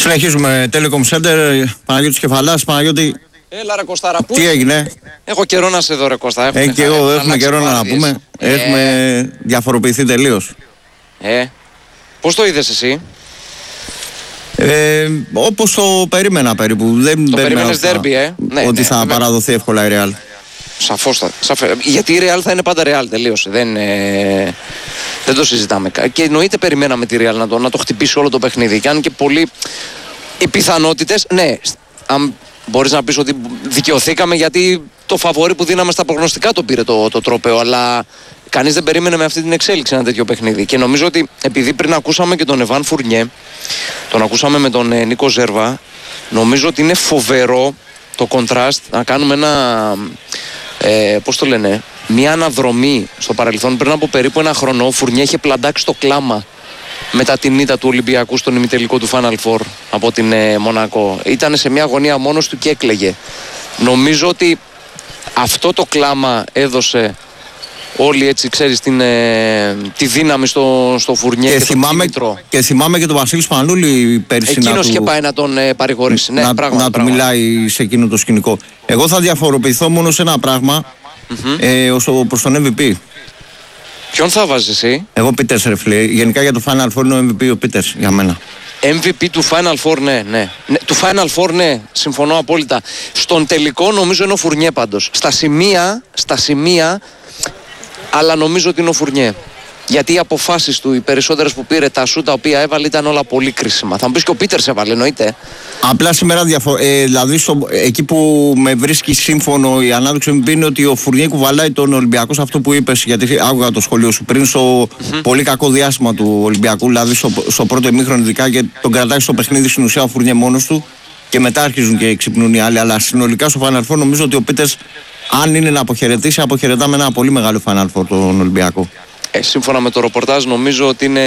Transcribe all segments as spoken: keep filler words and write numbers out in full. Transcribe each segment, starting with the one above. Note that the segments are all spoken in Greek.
Συνεχίζουμε Telecom Center, Παναγιώτης Κεφαλάς. Παναγιώτη, έλα ρε Κωστάρα, πού τι έγινε? Έχω καιρό να σε δω ρε Κώστα. Ε, και εγώ έχουμε καιρό να πούμε. Ε, έχουμε διαφοροποιηθεί τελείως. Ε, πώς το είδες εσύ? Ε, όπως το περίμενα περίπου. Δεν το περίμενες δέρμπι, ε? Ναι, ότι ναι, θα βέβαια. παραδοθεί εύκολα η Real. Σαφώς θα. Σαφέ. Γιατί η Real θα είναι πάντα Real, τελείωσε. Δεν, ε, δεν το συζητάμε. Και εννοείται περιμέναμε τη Real να το, να το χτυπήσει όλο το παιχνίδι. Και αν και πολλοί οι πιθανότητες, ναι, αν μπορείς να πεις ότι δικαιωθήκαμε γιατί το φαβορί που δίναμε στα προγνωστικά το πήρε το, το τρόπαιο. Αλλά κανείς δεν περίμενε με αυτή την εξέλιξη ένα τέτοιο παιχνίδι. Και νομίζω ότι επειδή πριν ακούσαμε και τον Εβάν Φουρνιέ, τον ακούσαμε με τον ε, Νίκο Ζέρβα, νομίζω ότι είναι φοβερό το contrast να κάνουμε ένα. Ε, πώς το λένε, μια αναδρομή στο παρελθόν. Πριν από περίπου ένα χρόνο ο Φουρνιέ είχε πλαντάξει το κλάμα μετά την ήττα του Ολυμπιακού στον ημιτελικό του Final Four από την ε, Μονακό. Ήταν σε μια αγωνία μόνος του και έκλαιγε. Νομίζω ότι αυτό το κλάμα έδωσε όλη, έτσι ξέρεις, την, ε, τη δύναμη στο, στο Φουρνιέ και, και, θυμάμαι, και θυμάμαι και τον Βασίλη Σπανούλη πέρσι. Εκείνος να του, είχε πάει να τον ε, παρηγορήσει. Ναι, να, πράγμα, να πράγμα. του μιλάει σε εκείνο το σκηνικό. Εγώ θα διαφοροποιηθώ μόνο σε ένα πράγμα, mm-hmm. ε, προς τον εμ βι πι. Ποιον θα βάζεις εσύ? Εγώ Πίτερς ρε φίλε. Γενικά για το Final Four είναι ο εμ βι πι ο Πίτερς για μένα. εμ βι πι του Final Four, ναι, ναι, ναι. Του Final Four, ναι, συμφωνώ απόλυτα. Στον τελικό νομίζω είναι ο Φουρνιέ πάντως. Στα σημεία, στα σημεία, αλλά νομίζω ότι είναι ο Φουρνιέ. Γιατί οι αποφάσεις του, οι περισσότερες που πήρε, τα σου τα οποία έβαλε ήταν όλα πολύ κρίσιμα. Θα μου πεις και ο Πίτερς έβαλε, εννοείται. Απλά σήμερα διαφο- ε, δηλαδή στο, εκεί που με βρίσκει σύμφωνο η ανάδειξη μου είναι ότι ο Φουρνιέ κουβαλάει τον Ολυμπιακό σε αυτό που είπες, γιατί άκουγα το σχολείο σου πριν, στο mm-hmm. πολύ κακό διάστημα του Ολυμπιακού, δηλαδή στο, στο πρώτο ημίχρονο ειδικά, και τον κρατάει στο παιχνίδι στην ουσία ο Φουρνιέ μόνος του και μετά αρχίζουν και ξυπνούν οι άλλοι. Αλλά συνολικά στο Final Four νομίζω ότι ο Πίτερς, αν είναι να αποχαιρετήσει, αποχαιρετά με ένα πολύ μεγάλο Final Four τον Ολυμπιακό. Ε, σύμφωνα με το ρεπορτάζ νομίζω ότι είναι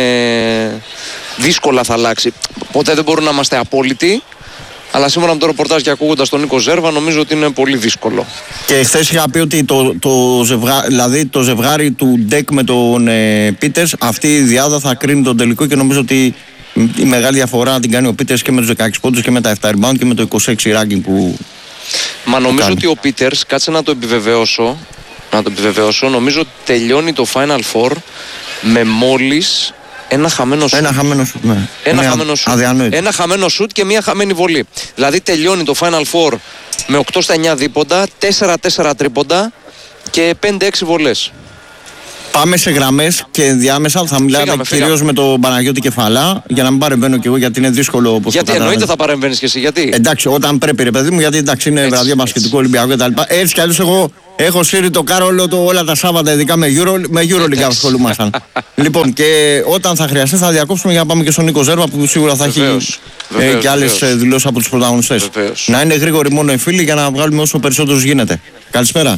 δύσκολα θα αλλάξει. Ποτέ δεν μπορούμε να είμαστε απόλυτοι, αλλά σύμφωνα με το ρεπορτάζ και ακούγοντας τον Νίκο Ζέρβα νομίζω ότι είναι πολύ δύσκολο. Και χθες είχα πει ότι το, το, ζευγά, δηλαδή το ζευγάρι του Ντεκ με τον ε, Πίτερς, αυτή η διάδα θα κρίνει τον τελικό, και νομίζω ότι η μεγάλη διαφορά την κάνει ο Πίτερς και με τους δεκαέξι πόντους και με τα επτά rebound και με το είκοσι έξι ranking που. Μα νομίζω ότι ο Πίτερς, κάτσε να το επιβεβαιώσω. Να το επιβεβαιώσω, νομίζω ότι τελειώνει το Final Four με μόλις ένα χαμένο σουτ. Ένα χαμένο σουτ, ναι. Ένα χαμένο σουτ. Ένα χαμένο σουτ και μία χαμένη βολή. Δηλαδή τελειώνει το Final Four με οκτώ στα εννιά δίποντα, τέσσερα τέσσερα τρίποντα και πέντε έξι βολές. Πάμε σε γραμμές και ενδιάμεσα θα μιλάμε κυρίως με τον Παναγιώτη Κεφαλά, για να μην παρεμβαίνω κι εγώ, γιατί είναι δύσκολο. Γιατί εννοείται θα παρεμβαίνεις κι εσύ, γιατί. Εντάξει, όταν πρέπει ρε παιδί μου, γιατί εντάξει είναι έτσι, βραδιά μπασκετικού Ολυμπιακού κτλ. Έτσι κι αλλιώς εγώ έχω σύρει το κάρολο το, όλα τα Σάββατα, ειδικά με Euro, με EuroLeague ασχολούμασταν. Λοιπόν, και όταν θα χρειαστεί θα διακόψουμε για να πάμε και στον Νίκο Ζέρβα, που σίγουρα θα βεβαίως, έχει βεβαίως, ε, και άλλες δηλώσεις από τους πρωταγωνιστές. Να είναι γρήγοροι μόνο οι φίλοι για να βγάλουμε όσο περισσότερους γίνεται. Καλησπέρα.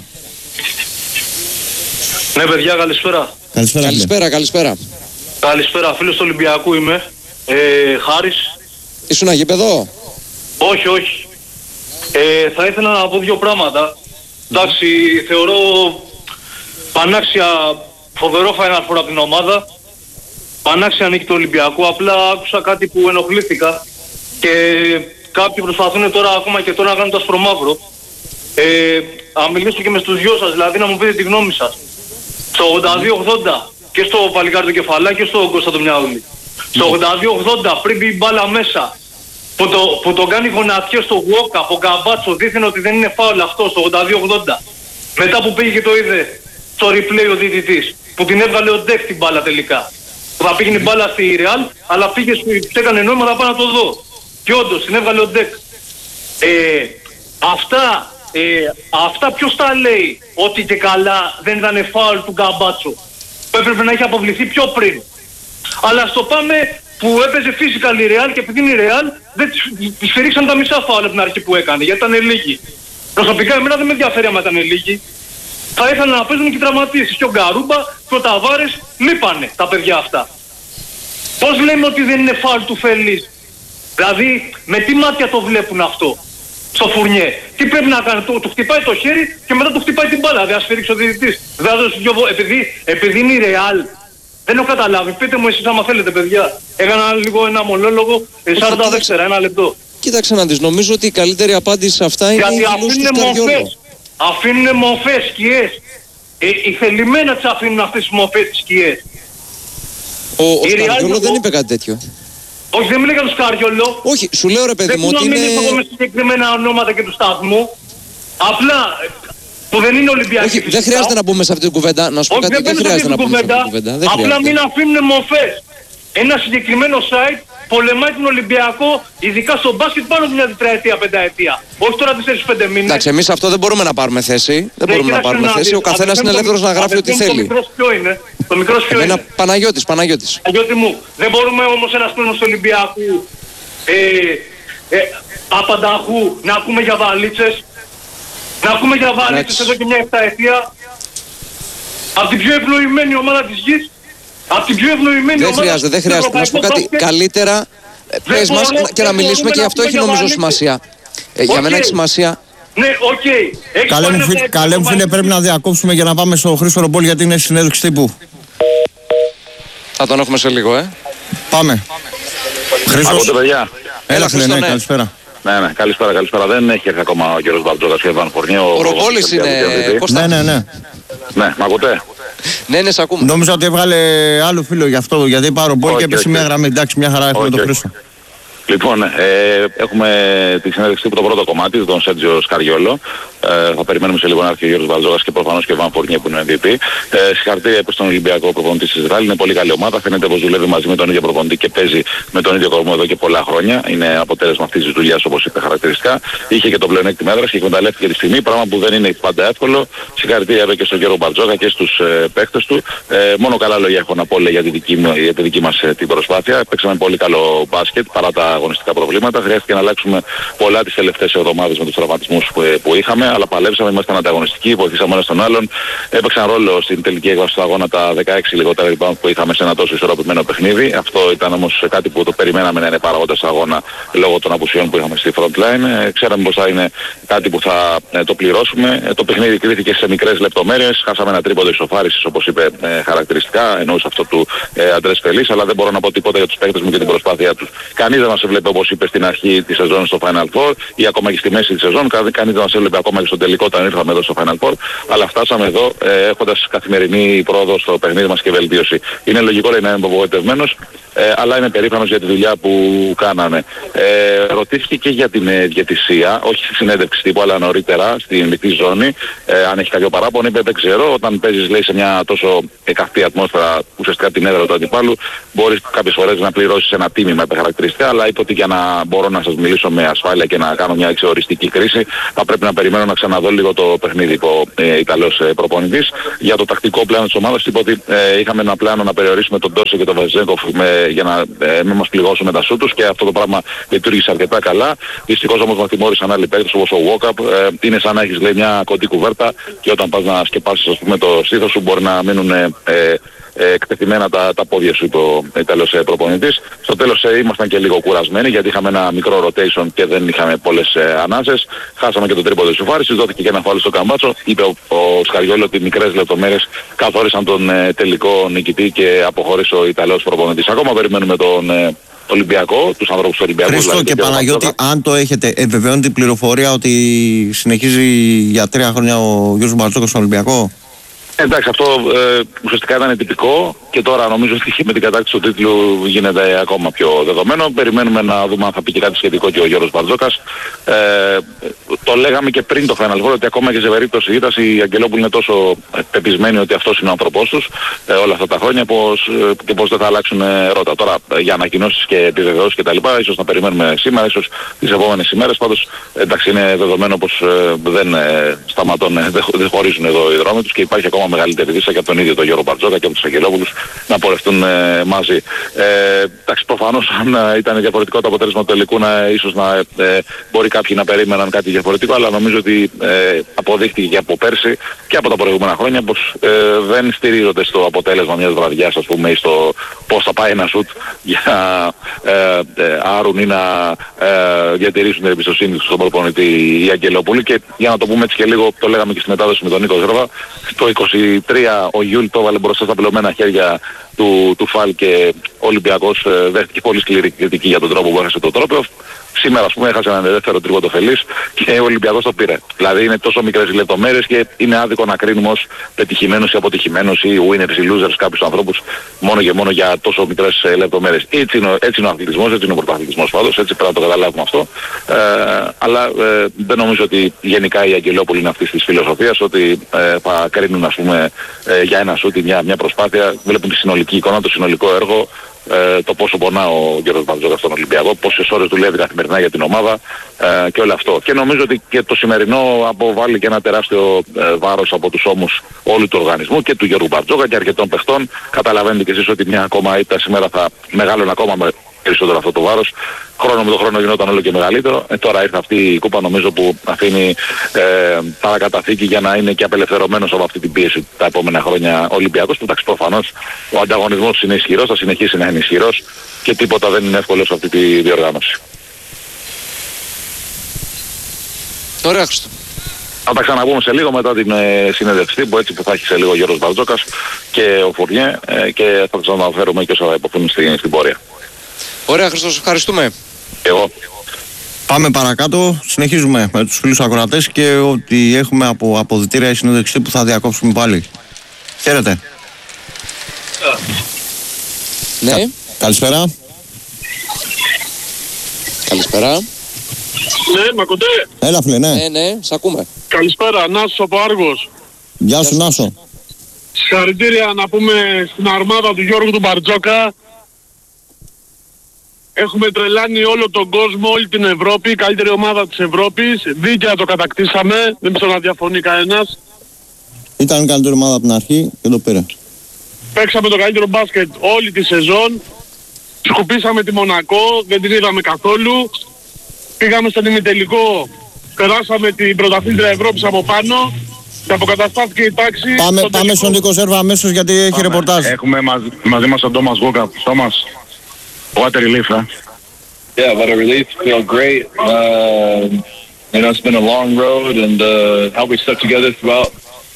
Ναι, παιδιά, καλησπέρα. Καλησπέρα, καλησπέρα, καλησπέρα. Καλησπέρα, φίλος του Ολυμπιακού είμαι. Ε, Χάρης. Ήσουν αγίπεδο? Όχι, όχι. Ε, θα ήθελα να πω δύο πράγματα. Εντάξει, θεωρώ πανάξια φοβερό Final Four από την ομάδα. Πανάξια νίκη του Ολυμπιακού. Απλά άκουσα κάτι που ενοχλήθηκα. Και κάποιοι προσπαθούν τώρα, ακόμα και τώρα, να κάνουν το ασπρομαύρο. Ε, να μιλήσω και με στους δυο σας, δηλαδή να μου πείτε τη γνώμη σας. Στο ογδόντα δύο ογδόντα και στο παλικάρι του Κεφαλά και στο Κώστα του Μιαούλη. Στο ογδόντα δύο ογδόντα πριν μπει η μπάλα μέσα, που το, που το κάνει γονατιές στο Γουόκα από Γκαμπάτσο, δείχνει ότι δεν είναι φάουλ αυτό στο ογδόντα δύο ογδόντα. Μετά που πήγε και το είδε στο replay ο διαιτητής, που την έβγαλε ο Ντεκ την μπάλα τελικά. Που θα πήγαινε η μπάλα στη Real, αλλά πήγε, του έκανε νόημα να πάω να το δω. Και όντως την έβγαλε ο Ντεκ. Ε, αυτά... Ε, αυτά ποιος τα λέει ότι και καλά δεν ήταν φάουλ του Γκαμπάτσο, που έπρεπε να έχει αποβληθεί πιο πριν. Αλλά στο πάμε που έπαιζε physical η Real, και επειδή είναι η Real δεν της φυρίξαν τα μισά φάουλ από την αρχή που έκανε, γιατί ήταν λίγοι. Προσωπικά εμένα δεν με ενδιαφέρει άμα ήταν λίγοι. Θα ήθελα να παίζουν και οι τραυματίες. Και ο Γκαρούμπα και ο Ταβάρες λείπανε τα παιδιά αυτά. Πώς λέμε ότι δεν είναι φάουλ του Φελής? Δηλαδή με τι μάτια το βλέπουν αυτό στο Φουρνιέ? Τι πρέπει να κάνει? Του, του χτυπάει το χέρι και μετά του χτυπάει την μπάλα. Δεν ασφυρίξει ο διαιτητής. Δηλαδή, επειδή, επειδή είναι η Real Δεν έχω καταλάβει. Πείτε μου εσείς άμα θέλετε, παιδιά. Έκανα λίγο ένα μονόλογο, σαράντα δεύτερα, ένα λεπτό. Κοίταξε να δεις, νομίζω ότι η καλύτερη απάντηση σε αυτά είναι γιατί η δηλώση του αφήνουν Σκαριόλο. μορφές. Αφήνουν μορφές, σκιές. Ε, οι θελημένα τις αφήνουν αυτές τις μορφές, τις σκιές. Ο, ο Η Σκαριόλο Real δεν το- είπε κάτι τέτοιο. Όχι, δεν μιλήκα του Σκαριόλο. Όχι, σου λέω ρε παιδί Δεν μου θέλω ότι να μην είναι... έχω με συγκεκριμένα ονόματα και του σταθμού. Απλά που δεν είναι Ολυμπιακοί. Όχι, δεν φυσικά. χρειάζεται να μπούμε σε αυτή την κουβέντα. Να σου πω Όχι, κάτι, δεν δεν μπαίνω σε χρειάζεται αυτή να την πούμε σε αυτή την κουβέντα. κουβέντα. Δεν Απλά χρειάζεται. μην αφήνουν μορφές. Ένα συγκεκριμένο site πολεμάει τον Ολυμπιακό, ειδικά στο μπάσκετ, πάνω από μια τετραετία, πενταετία. Όχι τώρα τέσσερις πέντε μήνες. Εντάξει, εμείς αυτό δεν μπορούμε να πάρουμε θέση. Δεν Ναι, μπορούμε να κοίταξε πάρουμε να θέση. δεις. Ο καθένας Αδερφέ είναι μου, ελεύθερος να γράφει ό,τι αδερφέ μου, θέλει. Το μικρός ποιο είναι. Το μικρός ποιο Εμένα είναι. Παναγιώτης, Παναγιώτης. Αγιώτη μου, δεν μπορούμε όμως ένας κόσμος του Ολυμπιακού ε, ε, απανταχού να ακούμε για βαλίτσες. Να ακούμε για βαλίτσες Εντάξει. εδώ και μια επταετία. Από την πιο ευνοημένη ομάδα της γης. Από την πιο ευνοημένη Δεν ομάδα χρειάζεται, δεν στο χρειάζεται. Να σου πω ευρωπαϊκό κάτι. μπάσκετ. Καλύτερα ε, Δεν πες μας μπορώ- και να δεν μιλήσουμε μπορούμε και να αυτό πούμε έχει για νομίζω βαλίτσες. σημασία. Ε, Για μένα Οκ. έχει σημασία. Ναι, οκ. Έχεις Καλέ πάρει μου, αυτά φίλε, τα καλέ μου φίλε, βαλίτσες. πρέπει να διακόψουμε για να πάμε στο Χρήστο Ρομπόλ γιατί είναι συνέντευξη τύπου. Θα τον έχουμε σε λίγο, ε. Πάμε. Χρήστος, Ακούτε, παιδιά. έλα φίλε, Χρήστο, ναι, ναι. καλησπέρα. Ναι, ναι, καλησπέρα, καλησπέρα. Δεν έχει έρθει ακόμα ο κύριος Μπαρτζόκας και ο Ιβάν Φορνιέ. Ο Ρομπόλης είναι, Κώστα. Ναι, ναι, ναι. Ναι, μ' ακούτε. Ναι, ναι, σε ακούμε. Νόμιζα ότι έβγαλε άλλο φίλο γι' αυτό, γιατί είπα Ρομπόλ Όχι, και έπεσε όχι. μια γραμμή. Εντάξει, μια χαρά έχουμε Όχι, τον όχι. Χρήστο. Λοιπόν, ε, έχουμε τη συνέντευξη που το πρώτο κομμάτι, τον Σέρτζιο Σκαριόλο. Ε, θα περιμένουμε σε λίγο να έρθει ο Γιώργος Μπαρτζόκας και προφανώς και ο Ιβάν Φορνιέ που είναι εμ βι πι. Ε, συγχαρητήρια προς τον Ολυμπιακό προπονητή της Ισραήλ. Είναι πολύ καλή ομάδα. Φαίνεται πως δουλεύει μαζί με τον ίδιο προπονητή και παίζει με τον ίδιο κορμό εδώ και πολλά χρόνια. Είναι αποτέλεσμα αυτής της δουλειάς όπως είπε χαρακτηριστικά. Είχε και το πλεονέκτημα έδρας και εκμεταλλεύτηκε τη στιγμή, πράγμα που δεν είναι πάντα εύκολο. Συγχαρητήρια βέβαια και στον Γιώργο Μπαρτζόκα και στους ε, παίκτες του. Ε, μόνο καλά λόγια έχω να πω λέει, για τη δική, μου- για τη δική μας ε, την προσπάθεια. Παίξαμε πολύ καλό μπάσκετ παρά τα αγωνιστικά προβλήματα. Χρειάστηκε να αλλάξουμε πολλά τις τελευταίες εβδομάδες με τους τραυματισμούς που, που είχαμε, αλλά παλέψαμε, ήμασταν ανταγωνιστικοί, βοηθήσαμε ένας τον άλλον. Έπαιξαν ρόλο στην τελική έκβαση του αγώνα τα δεκαέξι λιγότερα rebound που είχαμε σε ένα τόσο ισορροπημένο παιχνίδι. Αυτό ήταν όμως κάτι που το περιμέναμε να είναι παραγόντας αγώνα λόγω των απουσιών που είχαμε στη front line. Ε, ξέραμε πως θα είναι κάτι που θα ε, το πληρώσουμε. Ε, το παιχνίδι κρίθηκε σε μικρές λεπτομέρειες. Χάσαμε ένα τρίποντο ισοφάρισης όπως είπε ε, χαρακτηριστικά, εννοούσε αυτό του ε, Αντρές Φελής, αλλά δεν μπορώ να πω τίποτα για τους παίκτες μου και την προσπάθειά τους. Κανείς δεν μας έβλεπε όπως είπε στην αρχή της σεζόν στο Final Four ή ακόμα και στη μέση της σεζόν. Κα- Κανείς δεν μας έβλεπε ακόμα και στο τελικό όταν ήρθαμε εδώ στο Final Four. Αλλά φτάσαμε εδώ ε, έχοντας καθημερινή πρόοδο στο παιχνίδι μας και βελτίωση. Είναι λογικό λέει, να είμαι απογοητευμένος, ε, αλλά είμαι περήφανος για τη δουλειά που κάναμε. Ε, ρωτήθηκε και για την ε, διαιτησία, όχι στη συνέντευξη τύπου, αλλά νωρίτερα στην μεικτή ζώνη. Ε, αν έχει κάποιο παράπονο, είπε δεν ξέρω. Όταν παίζεις λέει, σε μια τόσο καυτή ατμόσφαιρα, ουσιαστικά την έδρα του αντιπάλου, μπορείς κάποιες φορές να πληρώσεις ένα τίμημα με χαρακτηριστικά, αλλά είπε ότι για να μπορώ να σας μιλήσω με ασφάλεια και να κάνω μια εξοριστική κρίση, θα πρέπει να περιμένω να ξαναδώ λίγο το παιχνίδι, είπε ο ε, Ιταλός ε, προπονητής. Για το τακτικό πλάνο της ομάδας, είπε ότι ε, είχαμε ένα πλάνο να περιορίσουμε τον Ντόρσε και τον Βεζέγκοφ για να ε, μην μας πληγώσουν τα σου τους και αυτό το πράγμα λειτουργήσε αρκετά καλά. Δυστυχώς όμως μας τιμώρησαν άλλοι παίκτες όπως ο Walkup. Ε, είναι σαν να έχεις λέει, μια κοντή κουβέρτα και όταν πας να σκεπάσεις ας πούμε, το στήθος σου μπορεί να μείνουν ε, ε, ε, εκτεθειμένα τα, τα πόδια σου, είπε ο Ιταλός ε, προπονητής. Στο τέλος ε, ήμασταν και λίγο κουρασμένοι γιατί είχαμε ένα μικρό rotation και δεν είχαμε πολλές ε, ανάσες. Χάσαμε και το τρίποντο της σουφάρισης, δόθηκε και ένα φάουλ στο καμπάτσο. Είπε ο, ο Σκαριόλο ότι μικρές λεπτομέρειες καθόρισαν τον ε, τελικό νικητή και αποχώρησε ο Ιταλός προπονητής. Ακόμα περιμένουμε τον ε, Ολυμπιακό, τους ανθρώπους του Ολυμπιακού. Χρήστο δηλαδή, και τον Παναγιώτη, Μπαρτζόκα. αν το έχετε, επιβεβαιώνει την πληροφορία ότι συνεχίζει για τρία χρόνια ο Γιώργος Μπαρτζόκας στον Ολυμπιακό. Εντάξει, αυτό ε, ουσιαστικά ήταν τυπικό και τώρα νομίζω ότι με την κατάκτηση του τίτλου γίνεται ακόμα πιο δεδομένο. Περιμένουμε να δούμε αν θα πει και κάτι σχετικό και ο Γιώργος Μπαρτζόκας. Ε, το λέγαμε και πριν το Final Four ότι ακόμα και σε περίπτωση ήττας οι Αγγελόπουλοι είναι τόσο πεπισμένοι ότι αυτός είναι ο άνθρωπός τους ε, όλα αυτά τα χρόνια πως, ε, και πως δεν θα αλλάξουν ε, ρότα. Τώρα ε, για ανακοινώσεις και επιβεβαιώσεις και τα λοιπά ίσως να περιμένουμε σήμερα, ίσως τις επόμενες ημέρες. Πάντως εντάξει είναι δεδομένο πως ε, δεν ε, σταματών, ε, δεν, δεν χωρίζουν εδώ οι δρόμοι τους και υπάρχει ακόμα μεγαλύτερη δύσα και από τον ίδιο τον Γιώργο Μπαρτζόκα και από τους Αγγελόπουλους να πορευτούν ε, μαζί. Ε, εντάξει, προφανώς αν ε, ήταν διαφορετικό το αποτέλεσμα του τελικού, να, ίσως να ε, μπορεί κάποιοι να περίμεναν κάτι διαφορετικό, αλλά νομίζω ότι ε, αποδείχτηκε και από πέρσι και από τα προηγούμενα χρόνια πως ε, δεν στηρίζονται στο αποτέλεσμα μιας βραδιάς, ας πούμε, ή στο πώς θα πάει ένα σουτ για ε, ε, άρουν ή να ε, διατηρήσουν την εμπιστοσύνη στον προπονητή οι Αγγελόπουλοι. Και για να το πούμε έτσι και λίγο, το λέγαμε και στη μετάδοση με τον Νίκο Ζέρβα, το είκοσι τρία ο Γιούλ το έβαλε μπροστά στα πελωμένα χέρια του, του Φαλ και ο Ολυμπιακός ε, δέχτηκε πολύ σκληρή κριτική για τον τρόπο που έχασε το τρόπαιο. Σήμερα, ας πούμε, έχασε έναν δεύτερο τρίγωτο φελής και ο Ολυμπιακός το πήρε. Δηλαδή είναι τόσο μικρές οι λεπτομέρειες και είναι άδικο να κρίνουμε ως πετυχημένος ή αποτυχημένος ή winners ή losers κάποιους ανθρώπους μόνο και μόνο για τόσο μικρές ε, λεπτομέρειες. Έτσι είναι, έτσι είναι ο αθλητισμός, έτσι είναι ο πρωταθλητισμός πάντως, έτσι πρέπει να το καταλάβουμε αυτό. Ε, αλλά ε, δεν νομίζω ότι γενικά οι Αγγελόπουλοι είναι αυτής της φιλοσοφίας, ότι ε, θα κρίνουν, ας πούμε, ε, για ένα σούτι μια, μια προσπάθεια. Βλέπουν τη συνολική εικόνα, το συνολικό έργο. Ε, το πόσο πονά ο Γιώργος Μπαρτζόκας στον Ολυμπιακό, πόσες ώρες δουλεύει καθημερινά για την ομάδα ε, και όλο αυτό. Και νομίζω ότι και το σημερινό αποβάλλει και ένα τεράστιο ε, βάρος από τους ώμους όλου του οργανισμού και του Γιώργου Μπαρτζόκα και αρκετών παιχτών. Καταλαβαίνετε και εσείς ότι μια ακόμα ήττα σήμερα θα μεγάλωνε ακόμα με περισσότερο αυτό το βάρος. Χρόνο με το χρόνο γινόταν όλο και μεγαλύτερο. Ε, τώρα ήρθε αυτή η κούπα, νομίζω, που αφήνει ε, παρακαταθήκη για να είναι και απελευθερωμένος από αυτή την πίεση τα επόμενα χρόνια Ολυμπιακός. Που εντάξει, προφανώς ο ανταγωνισμός είναι ισχυρός, θα συνεχίσει να είναι ισχυρός και τίποτα δεν είναι εύκολο σε αυτή τη διοργάνωση. Ωραία, Χριστό. Θα τα ξαναπούμε σε λίγο μετά την ε, συνέντευξη που έτσι που θα έχει σε λίγο ο Γιώργος Μπαρτζόκας και ο Φουρνιέ ε, και θα τους αναφέρουμε και όσα θα υποθούν στην, στην πορεία. Ωραία, Χριστό, ευχαριστούμε. Εγώ. Πάμε παρακάτω, συνεχίζουμε με τους φίλους ακροατές και ότι έχουμε από αποδυτήρια η συνέντευξη που θα διακόψουμε πάλι. Χαίρετε. Ναι. Κα- Καλησπέρα. Καλησπέρα. Ναι, μ' ακούτε? Έλα φίλε, ναι. Ναι, ναι, σ' ακούμε. Καλησπέρα, Νάσος από Άργος. Γεια σου Νάσο. Συγχαρητήρια να πούμε στην αρμάδα του Γιώργου του Μπαρτζόκα. Έχουμε τρελάνει όλο τον κόσμο, όλη την Ευρώπη, η καλύτερη ομάδα της Ευρώπης. Δίκαια το κατακτήσαμε, δεν ξέρω να διαφωνεί κανένας. Ήταν η καλύτερη ομάδα από την αρχή και το πήρε. Παίξαμε το καλύτερο μπάσκετ όλη τη σεζόν. Σκουπίσαμε τη Μονακό, δεν την είδαμε καθόλου. Πήγαμε στον ημιτελικό, περάσαμε την πρωταθλήτρια Ευρώπης από πάνω και αποκαταστάθηκε η τάξη. Πάμε, στο πάμε τελικό. στον Νίκο Ζέρβα αμέσως γιατί έχει ρεπορτάζ. Έχουμε μαζί, μαζί μας τον Τόμας Γόκα. Τόμας, what a relief, huh? Yeah, what a relief. Feel great. Uh, you know, it's been a long road, and uh, how we stuck together throughout,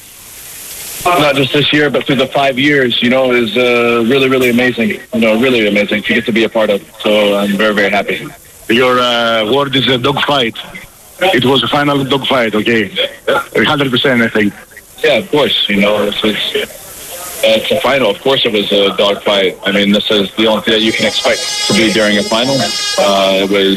not just this year, but through the five years, you know, is uh, really, really amazing. You know, really amazing to get to be a part of. So I'm very, very happy. Your uh, word is a dogfight. It was a final dogfight, okay? one hundred percent, I think. Yeah, of course. You know, it's, it's, uh, it's a final. Of course, it was a dogfight. I mean, this is the only thing that you can expect to be during a final. Uh, it was.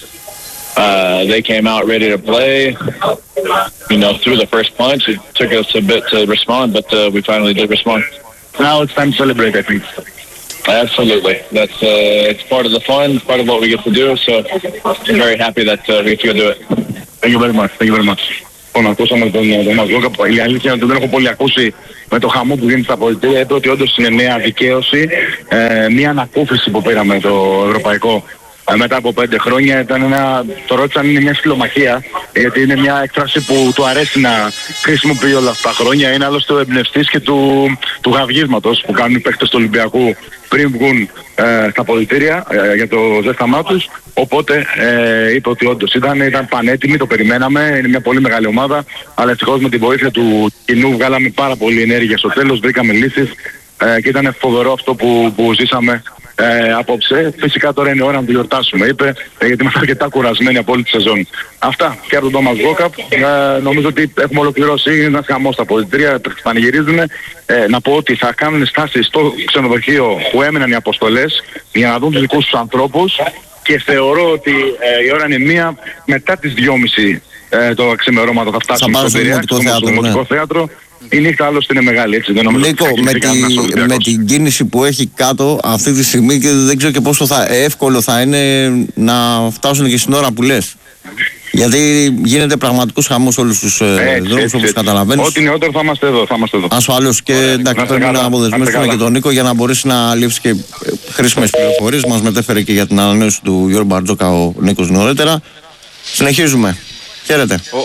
Uh, they came out ready to play. You know, through the first punch, it took us a bit to respond, but uh, we finally did respond. Now it's time to celebrate, I think. Absolutely, that's uh, it's part of the fun, part of what we get to do. So I'm very happy that uh, we get to do it. Thank you very much, thank you very much. Λοιπόν, ακούσαμε τον Τόμας Γόκα. Η αλήθεια είναι ότι δεν έχω πολύ ακούσει με το χαμό που γίνεται στα αποδυτήρια. Είπε ότι όντως είναι μια δικαίωση, ε, μια ανακούφιση που πήραμε το ευρωπαϊκό. Μετά από πέντε χρόνια ήταν ένα, το ρώτησαν είναι μια σκυλομαχία, γιατί είναι μια έκφραση που του αρέσει να χρησιμοποιεί όλα αυτά τα χρόνια. Είναι άλλωστε ο εμπνευστής και του, του γαυγίσματος που κάνουν οι παίκτες του Ολυμπιακού πριν βγουν ε, στα αποδυτήρια ε, για το ζέσταμά τους. Οπότε ε, είπε ότι όντως ήταν, ήταν πανέτοιμοι, το περιμέναμε, είναι μια πολύ μεγάλη ομάδα, αλλά ευτυχώς με τη βοήθεια του κοινού βγάλαμε πάρα πολύ ενέργεια στο τέλος, βρήκαμε λύσεις ε, και ήταν φοβερό αυτό που, που ζήσαμε Ε, απόψε. Φυσικά τώρα είναι ώρα να το γιορτάσουμε, είπε, ε, γιατί είμαστε αρκετά κουρασμένοι από όλη τη σεζόν. Αυτά και από τον Τόμας Γόκα. Ε, νομίζω ότι έχουμε ολοκληρώσει. Είναι ένα χαμός στα αποδυτήρια, πανηγυρίζουν. Ε, να πω ότι θα κάνουν στάσεις στο ξενοδοχείο που έμειναν οι αποστολές για να δουν τους δικούς τους ανθρώπους και θεωρώ ότι ε, η ώρα είναι μία μετά τις δυόμιση ε, το ξημερώματα θα φτάσουμε Θα στο πάρω στο Πειραιά, Δημοτικό στο Θέατρο, Δημοτικό ναι. Θέατρο. Η νύχτα άλλωστε είναι μεγάλη, έτσι δεν νομίζω. Νίκο, ότι θα με, κοιμηθεί τη, κανένας Ολυμπιακός. με την κίνηση που έχει κάτω αυτή τη στιγμή και δεν ξέρω και πόσο θα, εύκολο θα είναι να φτάσουν και στην ώρα που λες. Γιατί γίνεται πραγματικός χαμός όλους τους ε, δρόμους όπως καταλαβαίνεις. Ό,τι νεότερο θα είμαστε εδώ, θα είμαστε εδώ. Ασφαλώς και εντάξει, πρέπει να αποδεσμεύσουμε και τον Νίκο για να μπορέσει να λείψει και χρήσιμες πληροφορίες. Μας μετέφερε και για την ανανέωση του Γιώργου Μπαρτζόκα ο Νίκος νωρίτερα. Συνεχίζουμε. Χαίρετε. Ο...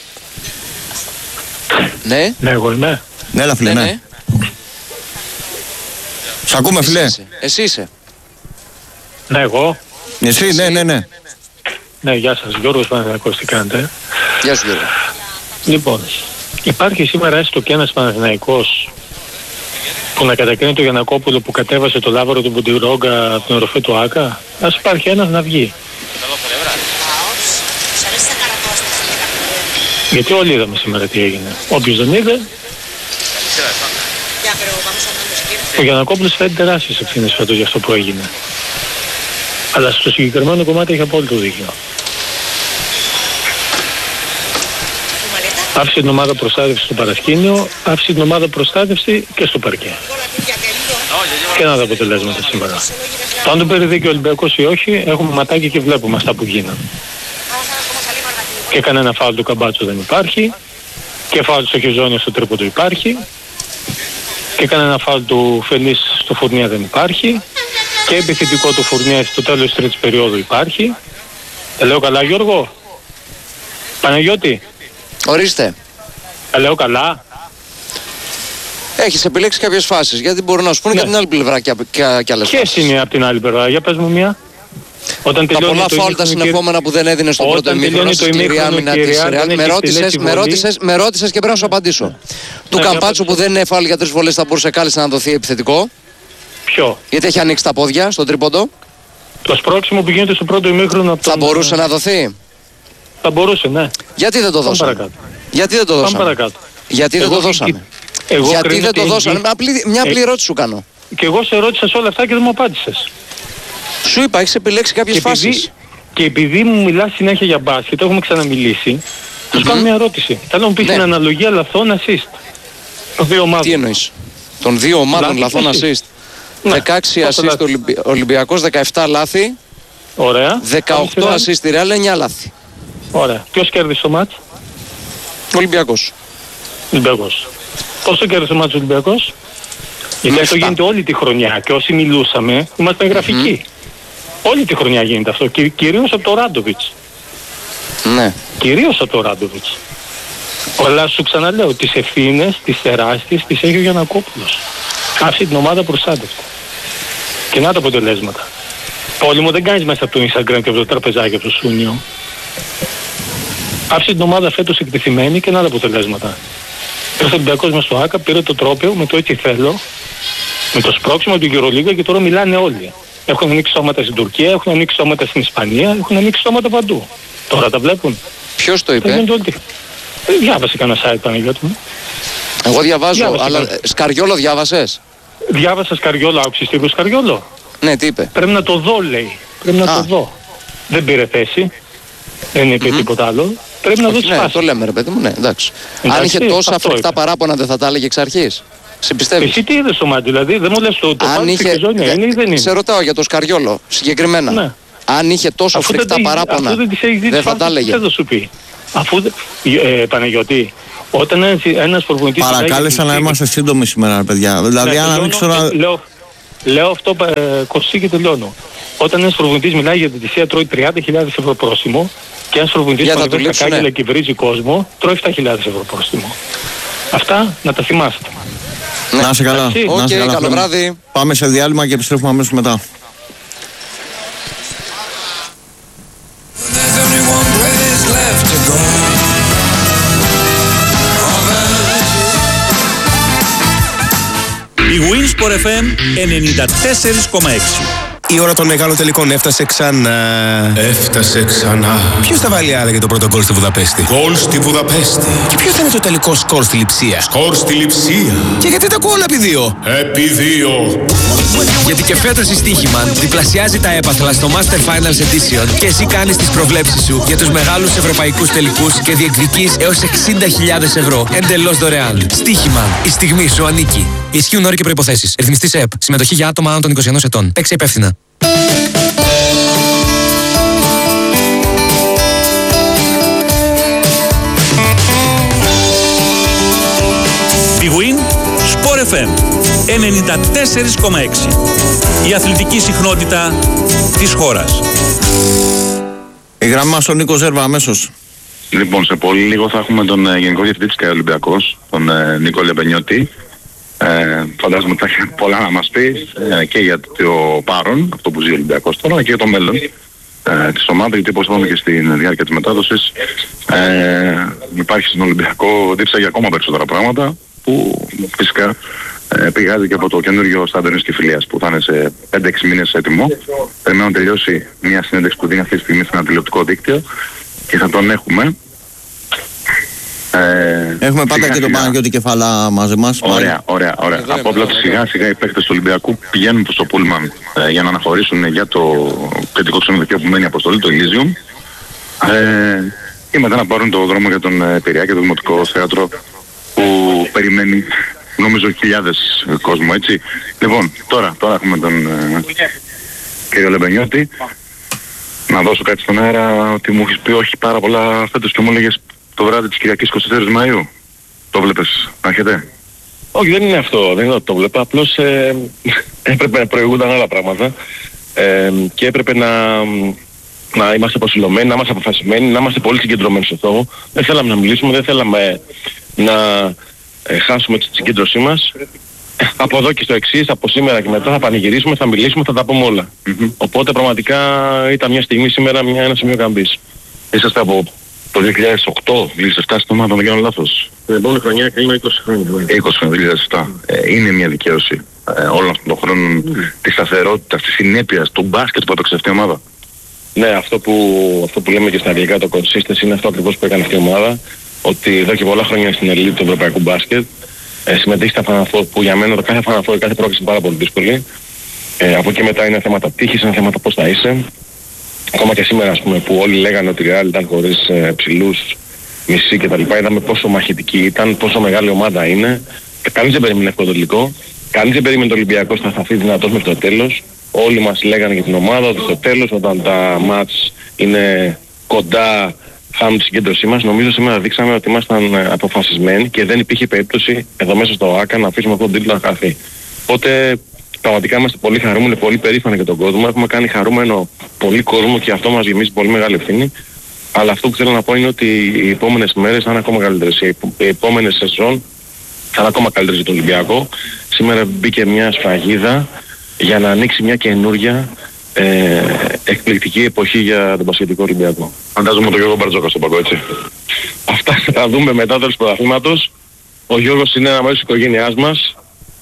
Ναι. Ναι, εγώ είμαι. Ναι, έλα φίλε, ναι. Σ' ακούμε Εσύ φίλε. είσαι. Εσύ είσαι. Ναι, εγώ. Εσύ, ναι, ναι, ναι. Ναι, γεια σας. Γιώργος Παναθηναϊκός, τι κάνετε? Γεια σου Γιώργο. Λοιπόν, υπάρχει σήμερα έστω και ένας Παναθηναϊκός που να κατακρίνει το Γιαννακόπουλο που κατέβασε το Λάβαρο του Μπουντιρόγκα από την οροφή του Άκα. Ας υπάρχει ένας να βγει. Γιατί όλοι είδαμε σήμερα τι έγινε. Όποιος δεν είδε, ο Γιαννακόπουλος φέρει τεράστιες ευθύνες φέτος για αυτό που έγινε. Αλλά στο συγκεκριμένο κομμάτι έχει απόλυτο δίκιο. Άφησε την ομάδα προστάτευση στο παρασκήνιο, άφησε την ομάδα προστάτευση και στο παρκέ. Και να τα αποτελέσματα σήμερα. Το αν το παίρνει δίκιο ο Ολυμπιακός ή όχι, έχουμε ματάκι και βλέπουμε αυτά που γίνανε. Και κανένα φάουλ του Καμπάτσο δεν υπάρχει, και φάουλ στο Χεζόνια στο τρίποντο υπάρχει, και κανένα φάουλ του Φελής στο Φουρνία δεν υπάρχει, και επιθετικό του Φουρνία στο τέλος της τρίτης περίοδου υπάρχει. Τα λέω καλά, Γιώργο? Παναγιώτη? Ορίστε. Τα λέω καλά? Έχεις επιλέξει κάποιες φάσεις, γιατί μπορούν να σου πούνε Ναι. και από την άλλη πλευρά και, και, και άλλες Ποιες φάσεις. είναι από την άλλη πλευρά? Για πες μου μία. Όταν Τα τελειώνει πολλά το φάουλ τα ημίχρονο, συνεχόμενα που δεν έδινε στον Όταν πρώτο ημίχρονο τελειώνει στη το σκληρή ημίχρονο άμυνα και η της Real Real. δεν Με έχει ρώτησες, εκτελέσει με βολή. ρώτησες, με ρώτησες και πρέπει να σου απαντήσω. Του Ναι, Καμπάτσου για που δεν είναι φάουλ για τρεις βολές θα μπορούσε κάλλιστα να δοθεί επιθετικό. Ποιο? Γιατί έχει ανοίξει τα πόδια στον τρίποντο. Το σπρώξιμο που γίνεται στο πρώτο ημίχρονο από τον... Θα μπορούσε να δοθεί. Θα μπορούσε, ναι. Γιατί δεν το Πάμε δώσαμε. παρακάτω. Γιατί δεν το Πάμε δώσαμε. παρακάτω. Γιατί δεν Εγώ το και- δώσαμε. Εγώ Γιατί κρίνω δεν το ότι δώσαμε. έχει- Μια απλή, μια απλή Ε, ερώτηση σου κάνω. Και εγώ σε ρώτησα σε όλα αυτά και δεν μου απάντησες. Σου είπα, έχεις επιλέξει κάποιες Και επειδή, φάσεις. και επειδή μου μιλάς συνέχεια για μπάσκετ, έχουμε ξαναμιλήσει, θα σου κάνω μια ερώτηση. Θέλω να μου πεις Ναι. την αναλογία λαθών assist. Των δύο ομάδων. Τι εννοείς? Των δύο ομάδων Λάθη λαθών και assist. assist. Ναι. δεκαέξι Πόσα assist λάθη? Ολυμπι... Ολυμπιακός, δεκαεπτά λάθη. Ωραία. δεκαοκτώ Πάμε assist στη Real, εννιά λάθη. Ωραία. Ποιος κέρδισε το μάτς? Ολυμπιακός. Ολυμπιακός. Πόσο κέρδισε το μάτς ο Ολυμπιακός? Γιατί Με αυτό επτά. γίνεται όλη τη χρονιά και όσοι μιλούσαμε είμαστε γραφικοί. Όλη τη χρονιά γίνεται αυτό. Κυ- κυρίως από το Ράντοβιτς. Ναι. Κυρίως από το Ράντοβιτς. Αλλά σου ξαναλέω, τις ευθύνες, τις τεράστιες, τις έχει ο Γιαννακόπουλος. Άφησε την ομάδα προστάτευτη. Και να τα αποτελέσματα. Πόλη μου δεν κάνεις μέσα από το Instagram και από το τραπεζάκι από το Σούνιο. Άφησε την ομάδα φέτος εκτεθειμένη και να τα αποτελέσματα. Ήρθε ο Ολυμπιακός μες στο Άκα, πήρε το τρόπαιο με το έτσι θέλω, με το σπρώξιμο του Euroliga και τώρα μιλάνε όλοι. Έχουν ανοίξει σώματα στην Τουρκία, έχουν ανοίξει σώματα στην Ισπανία, έχουν ανοίξει σώματα παντού. Τώρα τα βλέπουν. Ποιος το Θα είπε? γίνονται όλοι τη- Ε, Διάβασε κανένα site, Παναγιώτη μου. Εγώ διαβάζω, Διάβασε αλλά κάτι. ε, Σκαριόλο διάβασες? Διάβασα Σκαριόλο, άκουσες τι είπε ο Σκαριόλο? Ναι, τι είπε? Πρέπει να το δω, λέει. Πρέπει να Α. το δω. Δεν πήρε θέση. Δεν είπε τίποτα άλλο. Πρέπει να δω Όχι, τις ναι, φάσεις. το λέμε ρε παιδί μου, ναι, εντάξει. Αν Εντάξει, είχε τόσα αυτό φρικτά είπε. παράπονα δεν θα τα έλεγε εξ αρχής. Σε πιστεύεις? Εσύ τι είδες στο μάτι, δηλαδή, δεν μου λες το, το Αν πάλι είχε. στη Χεζόνια είναι ή δεν είναι? Σε ρωτάω για το Σκαριόλο συγκεκριμένα. Ναι. Αν είχε τόσο Αφού δεν φρικτά τις- παράπονα αφού δεν τις έχεις δει δεν τις θα τα φάσεις, έλεγε. τι θα σου πει. Αφού, δεν- ε, Παναγιώτη, όταν ένας, ένας προπονητής... Παρακάλεσα να είμαστε σύντομοι σήμερα, ρε παιδιά. Δηλαδή, Ναι, αν τελειώνω, ανοίξει τώρα. ε, λέω, λέω αυτό ε, κοστί και τελειώνω. Όταν ένας προπονητής μιλάει για την θυσία τρώει τριάντα χιλιάδες ευρώ πρόστιμο και ένας προπονητής Για που θα του ανεβαίνει στα λείψουνε. κάγκελα και βρίζει κόσμο τρώει επτά χιλιάδες ευρώ πρόστιμο. Αυτά να τα θυμάστε. Να είσαι καλά. Εντάξει. Να είσαι Οκ, καλά, καλό Φρέμ. βράδυ. Πάμε σε διάλειμμα και επιστρέφουμε αμέσως μετά. There's only one place left to go. Η Winsport εφ εμ ενενήντα τέσσερα κόμμα έξι. Η ώρα των μεγάλων τελικών έφτασε ξανά. Έφτασε ξανά. Ποιος θα βάλει άλλα για το πρώτο γκολ στη Βουδαπέστη? Γκολ στη Βουδαπέστη. Και ποιο θα είναι το τελικό σκορ στη Λειψία? Σκορ στη Λειψία. Και γιατί τα ακούω όλα επί δύο? Επί δύο. Γιατί και φέτος η Στοίχημαν διπλασιάζει τα έπαθλα στο Master Finals Edition και εσύ κάνεις τις προβλέψεις σου για τους μεγάλους ευρωπαϊκούς τελικούς και διεκδικείς έως εξήντα χιλιάδες ευρώ εντελώς δωρεάν. Στοίχημαν. Η στιγμή σου ανήκει. Ισχύουν όροι και προϋποθέσεις. Ρυθμιστής ΕΕΠ. Συμμετοχή για άτομα άνω των είκοσι ενός ετών. Παίξε υπεύθυνα. Η Win Sport εφ εμ ενενήντα τέσσερα κόμμα έξι. Η αθλητική συχνότητα της χώρας. Η γραμμά στον Νίκο Ζέρβα αμέσως. Λοιπόν, σε πολύ λίγο θα έχουμε τον ε, Γενικό Διευθυντή της ΚΑΕ Ολυμπιακός, τον ε, Νίκο Λεμπενιώτη. Ε, φαντάζομαι ότι θα έχει πολλά να μας πει ε, και για το παρόν, αυτό που ζει ο Ολυμπιακός τώρα, και για το μέλλον. ε, της ομάδας, γιατί όπως είπαμε και στη διάρκεια της μετάδοσης ε, υπάρχει στον Ολυμπιακό δίψα για ακόμα περισσότερα πράγματα που φυσικά ε, πηγάζει και από το καινούριο στάδιο της Κηφιλίας που θα είναι σε πέντε έξι μήνες έτοιμο. Περιμένω να τελειώσει μια συνέντευξη που δίνει αυτή τη στιγμή σε ένα τηλεοπτικό δίκτυο και θα τον έχουμε. Ε, Έχουμε πάντα και τον Παναγιώτη Κεφαλά μαζί μας. Ωραία, ωραία, ωραία. Από απλά σιγά σιγά οι παίκτες του Ολυμπιακού πηγαίνουν προς το Πούλμαν ε, για να αναχωρήσουν για το κεντρικό ξενοδοχείο που μένει η αποστολή, το Elysium. Ε, και μετά να πάρουν το δρόμο για τον ε, Πειραιά και το Δημοτικό Θέατρο που περιμένει νομίζω χιλιάδες ε, κόσμο, έτσι. Λοιπόν, τώρα, τώρα έχουμε τον ε, κύριο Λεμπενιώτη. Να δώσω κάτι στον αέρα ότι μου έχεις πει όχι πάρα πολλά φέτος και μου έλεγες το βράδυ της Κυριακής εικοστή τρίτη Μαΐου. Το βλέπεις να έχετε? Όχι, δεν είναι αυτό. Δεν είναι ότι το βλέπα. Απλώς ε, έπρεπε να προηγούνταν άλλα πράγματα ε, και έπρεπε να, να είμαστε προσιλωμένοι, να είμαστε αποφασισμένοι, να είμαστε πολύ συγκεντρωμένοι στο στόχο. Δεν θέλαμε να μιλήσουμε, δεν θέλαμε να ε, χάσουμε τη συγκέντρωσή μας. Από εδώ και στο εξής, από σήμερα και μετά θα πανηγυρίσουμε, θα μιλήσουμε, θα τα πούμε όλα. Mm-hmm. Οπότε πραγματικά ήταν μια στιγμή σήμερα, μια, ένα σημείο καμπής. Είσαστε από το δύο χιλιάδες οκτώ, δύο χιλιάδες επτά στην ομάδα, δεν κάνω λάθος. Την επόμενη χρονιά κλείνω είκοσι χρόνια. είκοσι χρόνια, δύο χιλιάδες επτά. Ε, είναι μια δικαίωση ε, όλων αυτών των χρόνων mm. της σταθερότητας, της συνέπειας, του μπάσκετ που έπαιξε αυτή η ομάδα. Ναι, αυτό που, αυτό που λέμε και στα αγγλικά το consistency είναι αυτό ακριβώς που έκανε αυτή η ομάδα. Ότι εδώ και πολλά χρόνια στην ελίτ του ευρωπαϊκού μπάσκετ ε, συμμετέχει στα Final Four που για μένα το κάθε Final Four, κάθε πρόκληση είναι πάρα πολύ δύσκολη. Ε, από εκεί μετά είναι θέματα τύχης, είναι θέματα πώς θα είσαι. Ακόμα και σήμερα, ας πούμε, που όλοι λέγανε ότι η Real ήταν χωρίς ε, ψηλούς, μισή κτλ. Είδαμε πόσο μαχητική ήταν, πόσο μεγάλη ομάδα είναι. Και κανείς δεν περίμενε αυτό το τελικό. Κανείς δεν περίμενε το Ολυμπιακό θα σταθεί δυνατός μέχρι το τέλος. Όλοι μας λέγανε για την ομάδα ότι στο τέλος, όταν τα μάτς είναι κοντά, χάνουν τη συγκέντρωσή μας. Νομίζω σήμερα δείξαμε ότι ήμασταν αποφασισμένοι και δεν υπήρχε περίπτωση εδώ μέσα στο ΆΚΑ να αφήσουμε αυτόν τον τίτλο να χαθεί. Οπότε πραγματικά είμαστε πολύ χαρούμενοι, πολύ περήφανοι για τον κόσμο. Έχουμε κάνει χαρούμενο πολύ κόσμο και αυτό μας γεμίζει πολύ μεγάλη ευθύνη. Αλλά αυτό που θέλω να πω είναι ότι οι επόμενες μέρες θα είναι ακόμα καλύτερες. Οι επόμενες σεζόν θα είναι ακόμα καλύτερες για τον Ολυμπιακό. Σήμερα μπήκε μια σφραγίδα για να ανοίξει μια καινούρια ε, εκπληκτική εποχή για τον πασχετικό Ολυμπιακό. Φαντάζομαι τον Γιώργο Μπαρτζόκα στον παγκό, έτσι. Αυτά θα τα δούμε μετά το τέλος του πρωταθλήματος. Ο Γιώργος είναι ένα μέρος της οικογένειάς μας.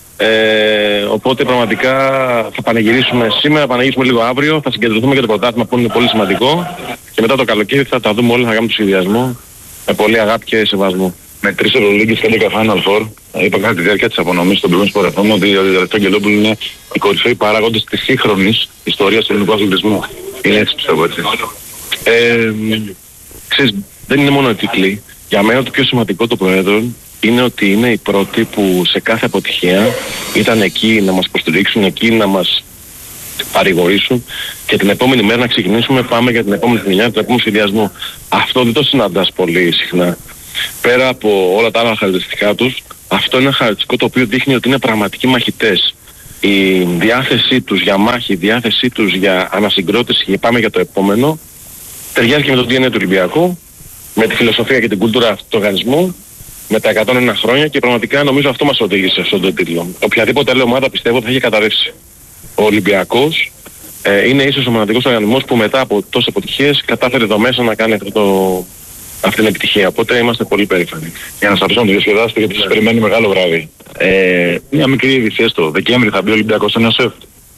Ε, οπότε πραγματικά θα πανηγυρίσουμε σήμερα, θα πανηγυρίσουμε λίγο αύριο, θα συγκεντρωθούμε για το πρωτάθλημα που είναι πολύ σημαντικό και μετά το καλοκαίρι θα τα δούμε όλα, θα κάνουμε το σχεδιασμό με πολύ αγάπη και σεβασμό. Με τρεις Ευρωλίγκες και έντεκα Final Four, είπα κατά τη διάρκεια της απονομής στον Πηγόν Σπορ εφ εμ ότι ο Αγγελόπουλου είναι οι κορυφαίοι παράγοντες της σύγχρονης ιστορίας του ελληνικού αθλητισμού. Είναι έτσι πιστεύω, έτσι. Ε, ξέρεις, δεν είναι μόνο οι τίτλοι. Για μένα το πιο σημαντικό το Προέδρων είναι ότι είναι οι πρώτοι που σε κάθε αποτυχία ήταν εκεί να μας υποστηρίξουν, εκεί να μας παρηγορήσουν και την επόμενη μέρα να ξεκινήσουμε, πάμε για την επόμενη χρονιά, τον επόμενο σχεδιασμό. Αυτό δεν το συναντάς πολύ συχνά. Πέρα από όλα τα άλλα χαρακτηριστικά τους, αυτό είναι ένα χαρακτηριστικό το οποίο δείχνει ότι είναι πραγματικοί μαχητές. Η διάθεσή τους για μάχη, η διάθεσή τους για ανασυγκρότηση και πάμε για το επόμενο, ταιριάζει και με το ντι εν έι του Ολυμπιακού, με τη φιλοσοφία και την κουλτούρα αυτού του οργανισμού, με τα εκατόν ένα χρόνια και πραγματικά νομίζω αυτό μας οδήγησε στον το τίτλο. Οποιαδήποτε άλλη ομάδα πιστεύω θα είχε καταρρεύσει. Ο Ολυμπιακός ε, είναι ίσως ο μοναδικός οργανισμός που μετά από τόσες αποτυχίες κατάφερε εδώ μέσα να κάνει αυτό το, αυτή την επιτυχία. Οπότε είμαστε πολύ περήφανοι. Για να σας αφήσω να το διασκεδάσετε γιατί σας περιμένει μεγάλο βράδυ. Ε, μια μικρή είδηση έστω. Δεκέμβρη θα μπει ο Ολυμπιακός σε ένα σεφ.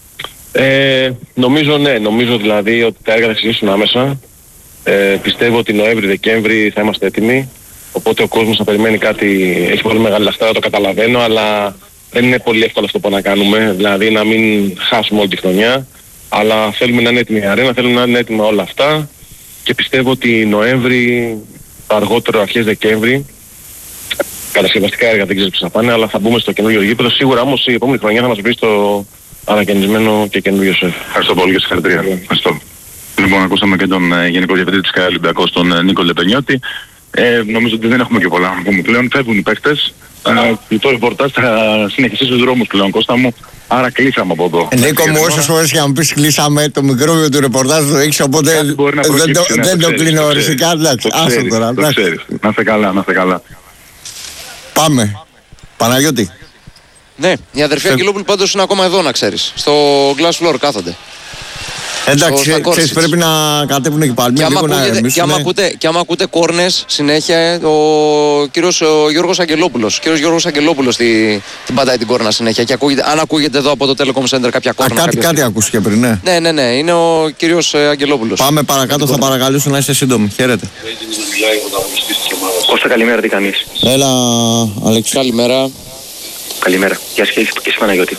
Ε, νομίζω ναι. Νομίζω δηλαδή ότι τα έργα θα ξεκινήσουν άμεσα. Ε, πιστεύω ότι Νοέμβρη-Δεκέμβρη θα είμαστε έτοιμοι. Οπότε ο κόσμος θα περιμένει κάτι, έχει πολύ μεγάλη λαχτάρα, το καταλαβαίνω, αλλά δεν είναι πολύ εύκολο αυτό που να κάνουμε, δηλαδή να μην χάσουμε όλη τη χρονιά, αλλά θέλουμε να είναι έτοιμη η αρένα, θέλουμε να είναι έτοιμα όλα αυτά και πιστεύω ότι Νοέμβρη, το αργότερο αρχές Δεκέμβρη, κατασκευαστικά έργα δεν ξέρω πώς θα πάνε, αλλά θα μπούμε στο καινούργιο γήπεδο. Σίγουρα όμως η επόμενη χρονιά θα μας βρει στο ανακαινισμένο και καινούργιο σεφ. Ευχαριστώ πολύ και συγχαρητήρια. Ευχαριστώ. Λοιπόν, ακούσαμε και τον ε, Γενικό Διευθυντή της ΚΑΕ Ολυμπιακός, τον ε, Νίκο Λεπενιώτη. Ε, νομίζω ότι δεν έχουμε και πολλά να πούμε πλέον. Φεύγουν οι παίκτες. Ε, το ρεπορτάζ θα συνεχίσει στους δρόμους πλέον, Κώστα μου. Άρα κλείσαμε από εδώ. Νίκο μου, όσες φορές και να μου πεις κλείσαμε, το μικρόβιο του ρεπορτάζ το έχεις, οπότε δεν το, ναι, δεν το, το κλείνω οριστικά. Εντάξει, άσο τώρα. Το ξέρεις. Να είστε καλά, να είστε καλά. Πάμε. Παναγιώτη. Ναι, οι αδερφοί Αγγελόπουλοι πάντως είναι ακόμα εδώ να ξέρεις. Στο Glass Floor κάθονται. Εντάξει, ξέρεις, πρέπει να κατέβουν εκεί πάλι. Και άμα, ακούγεται, και, άμα ακούτε, και άμα ακούτε κόρνες συνέχεια, ο κύριος ο Γιώργος Αγγελόπουλος. Ο κύριος Γιώργος Αγγελόπουλος τη, την πατάει την κόρνα συνέχεια. Και ακούγεται, αν ακούγεται εδώ από το Telecom Center κάποια κόρνα. Α, κάτι, κάτι ακούστηκε πριν, ναι. Ναι, ναι, ναι, είναι ο κύριος Αγγελόπουλος. Πάμε παρακάτω, θα παρακαλέσω να είστε σύντομοι. Χαίρετε. Κώστα, καλημέρα, τι κάνεις? Έλα, Αλέξη. Καλημέρα. Καλημέρα. Γεια σας και εσύ Παναγιώτη.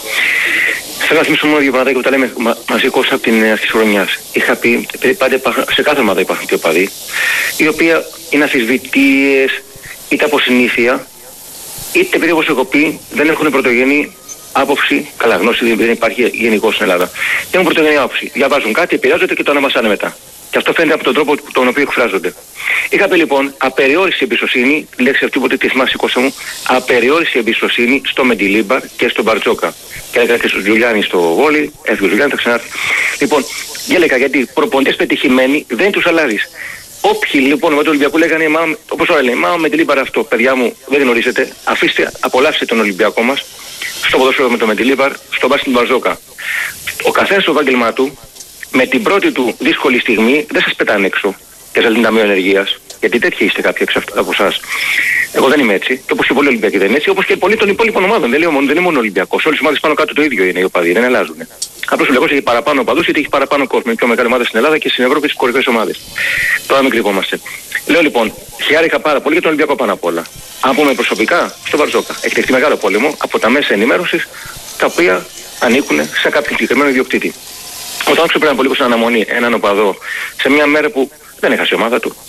Θέλω να θυμίσω μόνο δύο πράγματα που τα λέμε μα, μαζί Κώστα από την αρχή της χρονιάς. Είχα πει, πάντα υπάρχουν, σε κάθε ομάδα υπάρχουν δύο οπαδοί, οι οποίοι είναι αμφισβητείες, είτε από συνήθεια, είτε επειδή όπως έχω πει δεν έχουν πρωτογενή άποψη, καλά γνώση δεν υπάρχει γενικώς στην Ελλάδα. Δεν έχουν πρωτογενή άποψη. Διαβάζουν κάτι, επηρεάζονται και το αναμασάνε μετά. Και αυτό φαίνεται από τον τρόπο τον οποίο εκφράζονται. Είχα πει λοιπόν απεριόριστη εμπιστοσύνη, λέξη αυτή που τη θυμάσαι Κώστα μου, απεριόριστη εμπιστοσύνη στο Μεντιλίμπαρ και στον Μπαρτζόκα. Και έλεγα και στον Τζουλιάνι στο βόλι, έφυγε ο Τζουλιάνι, θα ξανάρθει. Λοιπόν, έλεγα γιατί προπονητές πετυχημένοι δεν τους αλλάζεις. Όποιοι λοιπόν με τον Ολυμπιακό λέγανε, όπως όλα λένε, μα με Μεντιλίμπαρ αυτό, παιδιά μου δεν γνωρίζετε, αφήστε, απολαύστε τον Ολυμπιακό μας, στο ποδόσφαιρο με τον Μεντιλίμπαρ, στο μπάσκετ του Μπαρτζόκα. Ο καθένας στο επάγγελμά του, με την πρώτη του δύσκολη στιγμή δεν σας πετάνε έξω και σας δίνει ταμείο ενεργείας. Γιατί τέτοιοι είστε κάποιοι από εσάς. Εγώ δεν είμαι έτσι. Και όπως και πολλοί Ολυμπιακοί δεν είναι έτσι, όπως και πολλοί των υπόλοιπων ομάδων. Δεν, λέω, δεν είναι μόνο Ολυμπιακός. Όλες οι ομάδες πάνω κάτω το ίδιο είναι οι οπαδοί, δεν αλλάζουν. Απλώς ο Ολυμπιακός έχει παραπάνω οπαδούς γιατί έχει παραπάνω κόσμο. Είναι πιο μεγάλη ομάδα στην Ελλάδα και στην Ευρώπη στις κορυφαίες ομάδες. Τώρα μην κρυβόμαστε. Λέω λοιπόν, χαίρηκα πάρα πολύ για τον Ολυμπιακό πάνω απ' όλα. Αν πούμε προσωπικά, στον Μπαρτζόκα. Έχει δεχτεί μεγάλο πόλεμο από τα μέσα ενημέρωσης τα οποία ανήκουν σε κάποιον συγκεκριμένο ιδιοκτήτη. Όταν άκουσα πριν από λίγο στην αναμονή έναν οπαδό σε μια μέρα που δεν έχασε η ομάδα του,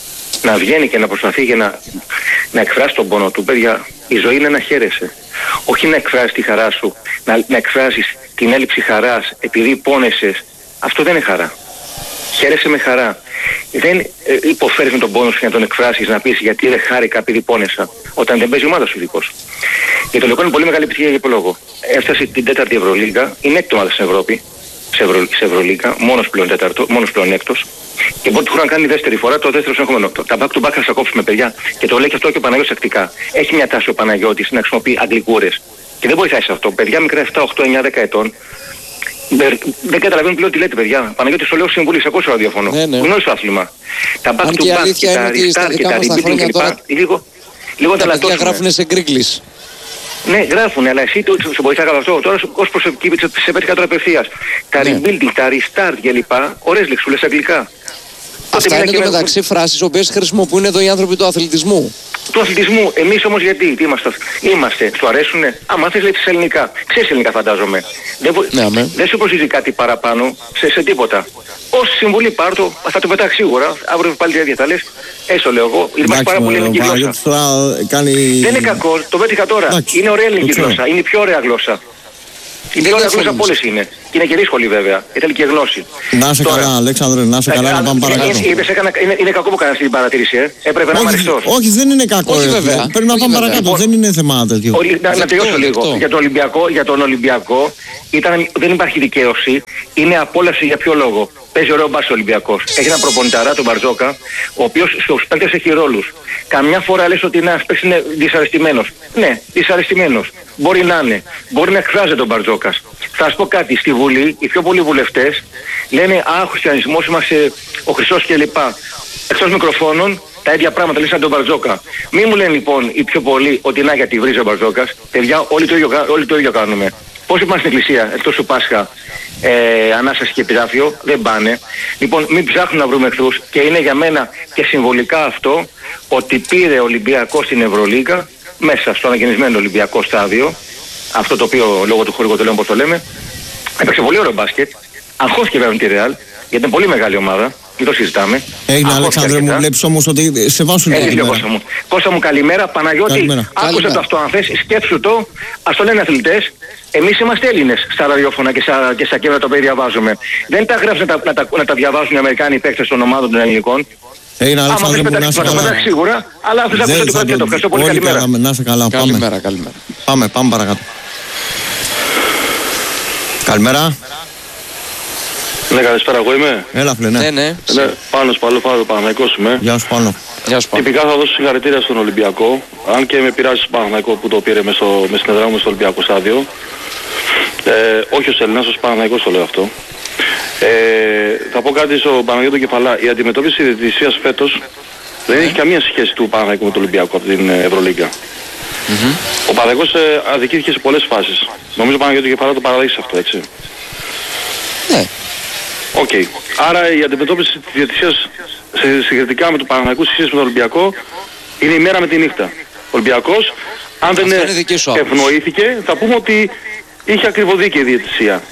να βγαίνει και να προσπαθεί και να, να εκφράσει τον πόνο του, παιδιά, η ζωή είναι να χαίρεσαι. Όχι να εκφράσεις τη χαρά σου, να, να εκφράσεις την έλλειψη χαράς επειδή πόνεσες. Αυτό δεν είναι χαρά. Χαίρεσαι με χαρά. Δεν ε, υποφέρεις με τον πόνο σου για να τον εκφράσεις, να πεις γιατί δεν χάρηκα επειδή πόνεσα, όταν δεν παίζει η ομάδα σου ειδικός. Για το Λεκό είναι πολύ μεγάλη επιτυχία για ποιο λόγο. Έφτασε την τέταρτη Ευρωλίγκα, είναι έκτη ομάδα στην Ευρώπη. Σε, Ευρω, σε Ευρωλίγκα, μόνος πλέον τέταρτο, μόνος πλέον έκτος. Και πρώτη χρόνο να κάνει δεύτερη φορά το δεύτερο συνεχόμενο. Τα back to back θα σα κόψουμε, παιδιά. Και το λέει και αυτό και ο Παναγιώτης τακτικά. Έχει μια τάση ο Παναγιώτης να χρησιμοποιεί αγγλικούρες. Και δεν βοηθάει σε αυτό. Παιδιά μικρά επτά, οκτώ, εννιά, δέκα ετών. Δεν, δεν καταλαβαίνουν πλέον τι λέτε, παιδιά. Παναγιώτη, το λέω συμβουλή, σε ακούω στο ραδιόφωνο. Ναι, ναι. Γνώρισε το άθλημα. Τα back to back και τα restart και τα repeating κλπ. Λίγο, λίγο τα λατώσουμε. Τα γράφουνε σε γκρίκλις. Ναι, γράφουνε, αλλά εσύ το σε βοηθά καλά αυτό. Τώρα ως προσωπική σε πέτυχα τώρα απευθείας. Τα rebuilding, τα restart κλπ. Ωραίες λεξούλες αγγλικά. Αυτά είναι το μεταξύ φράσεις οι οποίες χρησιμοποιούν εδώ οι άνθρωποι του αθλητισμού. Του αθλητισμού. Εμείς όμως γιατί, τι είμαστε, είμαστε, σου αρέσουνε. Άμα θες λέει ελληνικά. Ξέρεις ελληνικά φαντάζομαι. Δεν, ναι, ναι. δεν σου προσίζει κάτι παραπάνω σε, σε τίποτα. Ως συμβουλή πάρ' το, θα το πετάξει σίγουρα. Αύριο πάλι τέτοια θα λες. Έστω λέω εγώ. Υπάρχει πάρα πολύ ελληνική γλώσσα. Κάνει... Δεν είναι κακό, το πέτυχα τώρα. Εντάξει, είναι ωραία ελληνική γλώσσα. Είναι η πιο ωραία γλώσσα. Η πιο ωραία γλώσσα από όλες είναι. Και είναι και δύσκολη βέβαια. Θέλει και γνώση. Να είσαι καλά, Αλέξανδρε, να είσαι καλά, να πάμε παρακάτω. Είναι κακό που κάνεις την παρατήρηση, ε. Έπρεπε να είμαι αριστός. Όχι, δεν είναι κακό. Όχι βέβαια. Πρέπει να πάμε παρακάτω. Δεν είναι θέμα τέτοιο. Να τελειώσω λίγο. Για τον Ολυμπιακό δεν υπάρχει δικαίωση. Είναι απόλαυση για ποιο λόγο. Παίζει ωραίο μπάσκετ ο Ολυμπιακός. Έχει ένα προπονηταρά, τον Μπαρτζόκα, ο οποίος στους παίκτες έχει ρόλους. Καμιά φορά λες ότι ένας παίκτης είναι δυσαρεστημένος. Ναι, δυσαρεστημένος. Μπορεί να είναι. Μπορεί να εκφράζεται τον Μπαρτζόκας. Θα σας πω κάτι. Στη Βουλή, οι πιο πολλοί βουλευτές λένε «Α, ο χριστιανισμός είμαστε ο Χριστός κλπ». Εκτός μικροφώνων, τα ίδια πράγματα λες σαν τον Μπαρτζόκα. Μη μου λένε λοιπόν οι πιο πολλοί ότι να γιατί βρίζει ο Μπαρτζόκας. Παιδιά, όλοι το ίδιο, όλοι το ίδιο κάνουμε. Πόσοι πάνε στην εκκλησία εκτός του Πάσχα, ε, Ανάσταση και Επιτάφιο, δεν πάνε. Λοιπόν, μην ψάχνουν να βρούμε εχθρούς και είναι για μένα και συμβολικά αυτό ότι πήρε ο Ολυμπιακός στην Ευρωλίγκα μέσα στο αναγεννησμένο Ολυμπιακό στάδιο, αυτό το οποίο λόγω του χωρικού το λέμε όπως το λέμε, έπαιξε πολύ ωραίο μπάσκετ, αγχώθηκε βέβαια τη Ρεάλ, γιατί είναι πολύ μεγάλη ομάδα. Δεν το συζητάμε. Έγινε, Αλέξανδρε, μου βλέπεις όμως ότι σε βάσουν έτσι. Κώστα μου. Κώστα μου, καλημέρα. Παναγιώτη, καλημέρα. Άκουσε το αυτό. Αν θες, σκέψου το. Ας το λένε αθλητές. Εμείς είμαστε Έλληνες στα ραδιόφωνα και στα, και στα κείμενα τα οποία διαβάζουμε. Δεν τα γράψουν να, να, να τα διαβάζουν οι Αμερικάνοι παίκτες των ομάδων των ελληνικών. Έγινε, Αλέξανδρε, μου να είσαι καλά. Θα σίγουρα, αλλά θα σας ακούσω το ευχαριστώ πολύ. Καλημέρα. Να είσαι καλά. Καλημέρα, καλημέρα. Πάμε, πάμε παρακάτω. Καλημέρα. Ναι, καλησπέρα, εγώ είμαι. Έλα, φίλε, ναι. Ναι, ναι. ναι Πάνος, Παλό, Πάνο, Παναθηναϊκός είμαι. Γεια σου, Πάνο. Γεια σου, Πάνο. Τυπικά θα δώσω συγχαρητήρια στον Ολυμπιακό, αν και με πειράζει στον Παναθηναϊκό που το πήρε μες, στο, μες στην έδρα μου στο Ολυμπιακό στάδιο. Ε, όχι ως Έλληνας, ως Παναθηναϊκός το λέω αυτό. Ε, θα πω κάτι στον Παναγιώτο Κεφαλά. Η αντιμετώπιση της διαιτησίας φέτος δεν έχει καμία σχέση του Παναγιακού με τον Ολυμπιακό από την Ευρωλίγκα. Mm-hmm. Ο Παναγιακός ε, αδικήθηκε σε πολλές φάσεις. Νομίζω ο Παναγιώτο Κεφαλά το παραδείξει αυτό, έτσι. Ναι. Οκ. Okay. Άρα η αντιμετώπιση της διαιτησίας συγκριτικά με τον Παναγιακό σε σχέση με τον Ολυμπιακό είναι η μέρα με τη νύχτα. Ο Ολυμπιακός, αν δεν ευνοήθηκε, θα πούμε ότι είχε ακριβοδίκη η διαιτησία.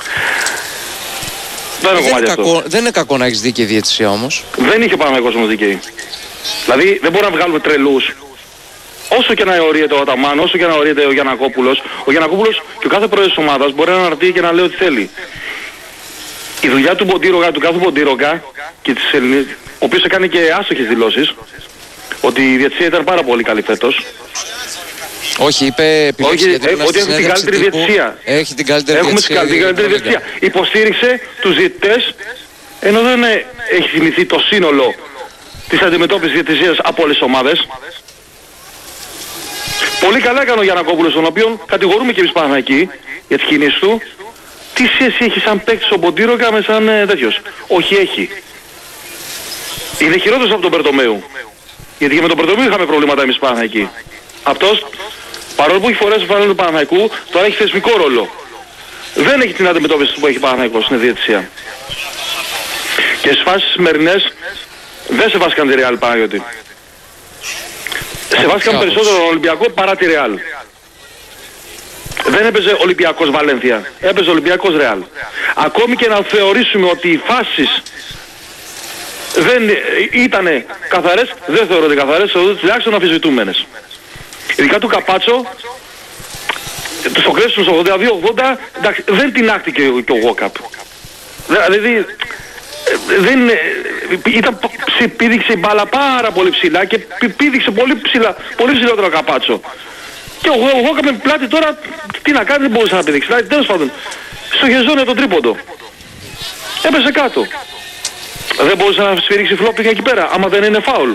Δεν, δεν, είναι κακό, δεν είναι κακό να έχεις δίκαιη διαιτησία όμως. Δεν είχε ο Παναγιακός όμως δίκαιη. Δηλαδή δεν μπορούμε να βγάλουμε τρελούς. Όσο και να ορίεται ο Αταμάν, όσο και να ορίεται ο Γιαννακόπουλος, ο Γιαννακόπουλος και ο κάθε πρόεδρος της ομάδας μπορεί να αναρτεί και να λέει ό,τι θέλει. Η δουλειά του Μποντήρογκα, του κάθε Μποντήρογκα, και της Ελληνικής, ο οποίος έκανε και άστοχες δηλώσεις, ότι η διαιτησία ήταν πάρα πολύ καλή φέτος. Όχι, είπε επιλέξει Όχι, ε, ότι έχουμε την καλύτερη διαιτησία. Έχει την καλύτερη έχουμε διαιτησία. Έχουμε την καλύτερη διαιτησία. Υποστήριξε τους διαιτητές, ενώ δεν ε, έχει θυμηθεί το σύνολο της αντιμετώπισης διαιτησίας από όλες τις ομάδες. Πολύ καλά έκανε ο Γιαννακόπουλος, τον οποίον κατηγορούμε και εμείς Παναθηναϊκοί για τις κινήσεις του. Τι σχέση έχει σαν παίκτης ο Μποντήρογκα με σαν ε, τέτοιος? Όχι, έχει. Είναι χειρότερος από τον Περτομέου. Γιατί και με τον Περτομέου είχαμε προβλήματα εμείς Παναθηναϊκοί. Αυτός, παρόλο που έχει φορέσει φανέλα του Παναθηναϊκού, τώρα έχει θεσμικό ρόλο. Δεν έχει την αντιμετώπιση που έχει Παναθηναϊκός στην διαιτησία. Και στις φάσεις σημερινές δεν σεβάστηκαν τη Ρεάλ, Παναγιώτη. Σεβάστηκαν περισσότερο τον Ολυμπιακό παρά τη Ρεάλ. Δεν έπαιζε Ολυμπιακός Βαλένθια, έπαιζε Ολυμπιακός Ρεάλ. Ακόμη και να θεωρήσουμε ότι οι φάσεις δεν ήταν καθαρές, δεν θεωρούνται καθαρές, θεωρούνται τουλάχιστον αμφισβητούμενες. Ειδικά του Καπάτσο, στο κρέσιο στο ογδόντα δύο ογδόντα, εντάξει, δεν τινάχτηκε και ο Γόκαπ. Δηλαδή, δεν, ήταν, πήδηξε η μπάλα πάρα πολύ ψηλά και πήδηξε πολύ ψηλά, πολύ ψηλότερο ο Καπάτσο. Και ο Γόκαπ με πλάτη τώρα, τι να κάνει, δεν μπορούσε να πήδηξει. Δηλαδή, τέλος πάντων, στο χεζόνιο τον τρίποντο. Έπεσε κάτω. Δεν μπορούσε να σφυρίξει φλόπινγκ εκεί πέρα, άμα δεν είναι φάουλ.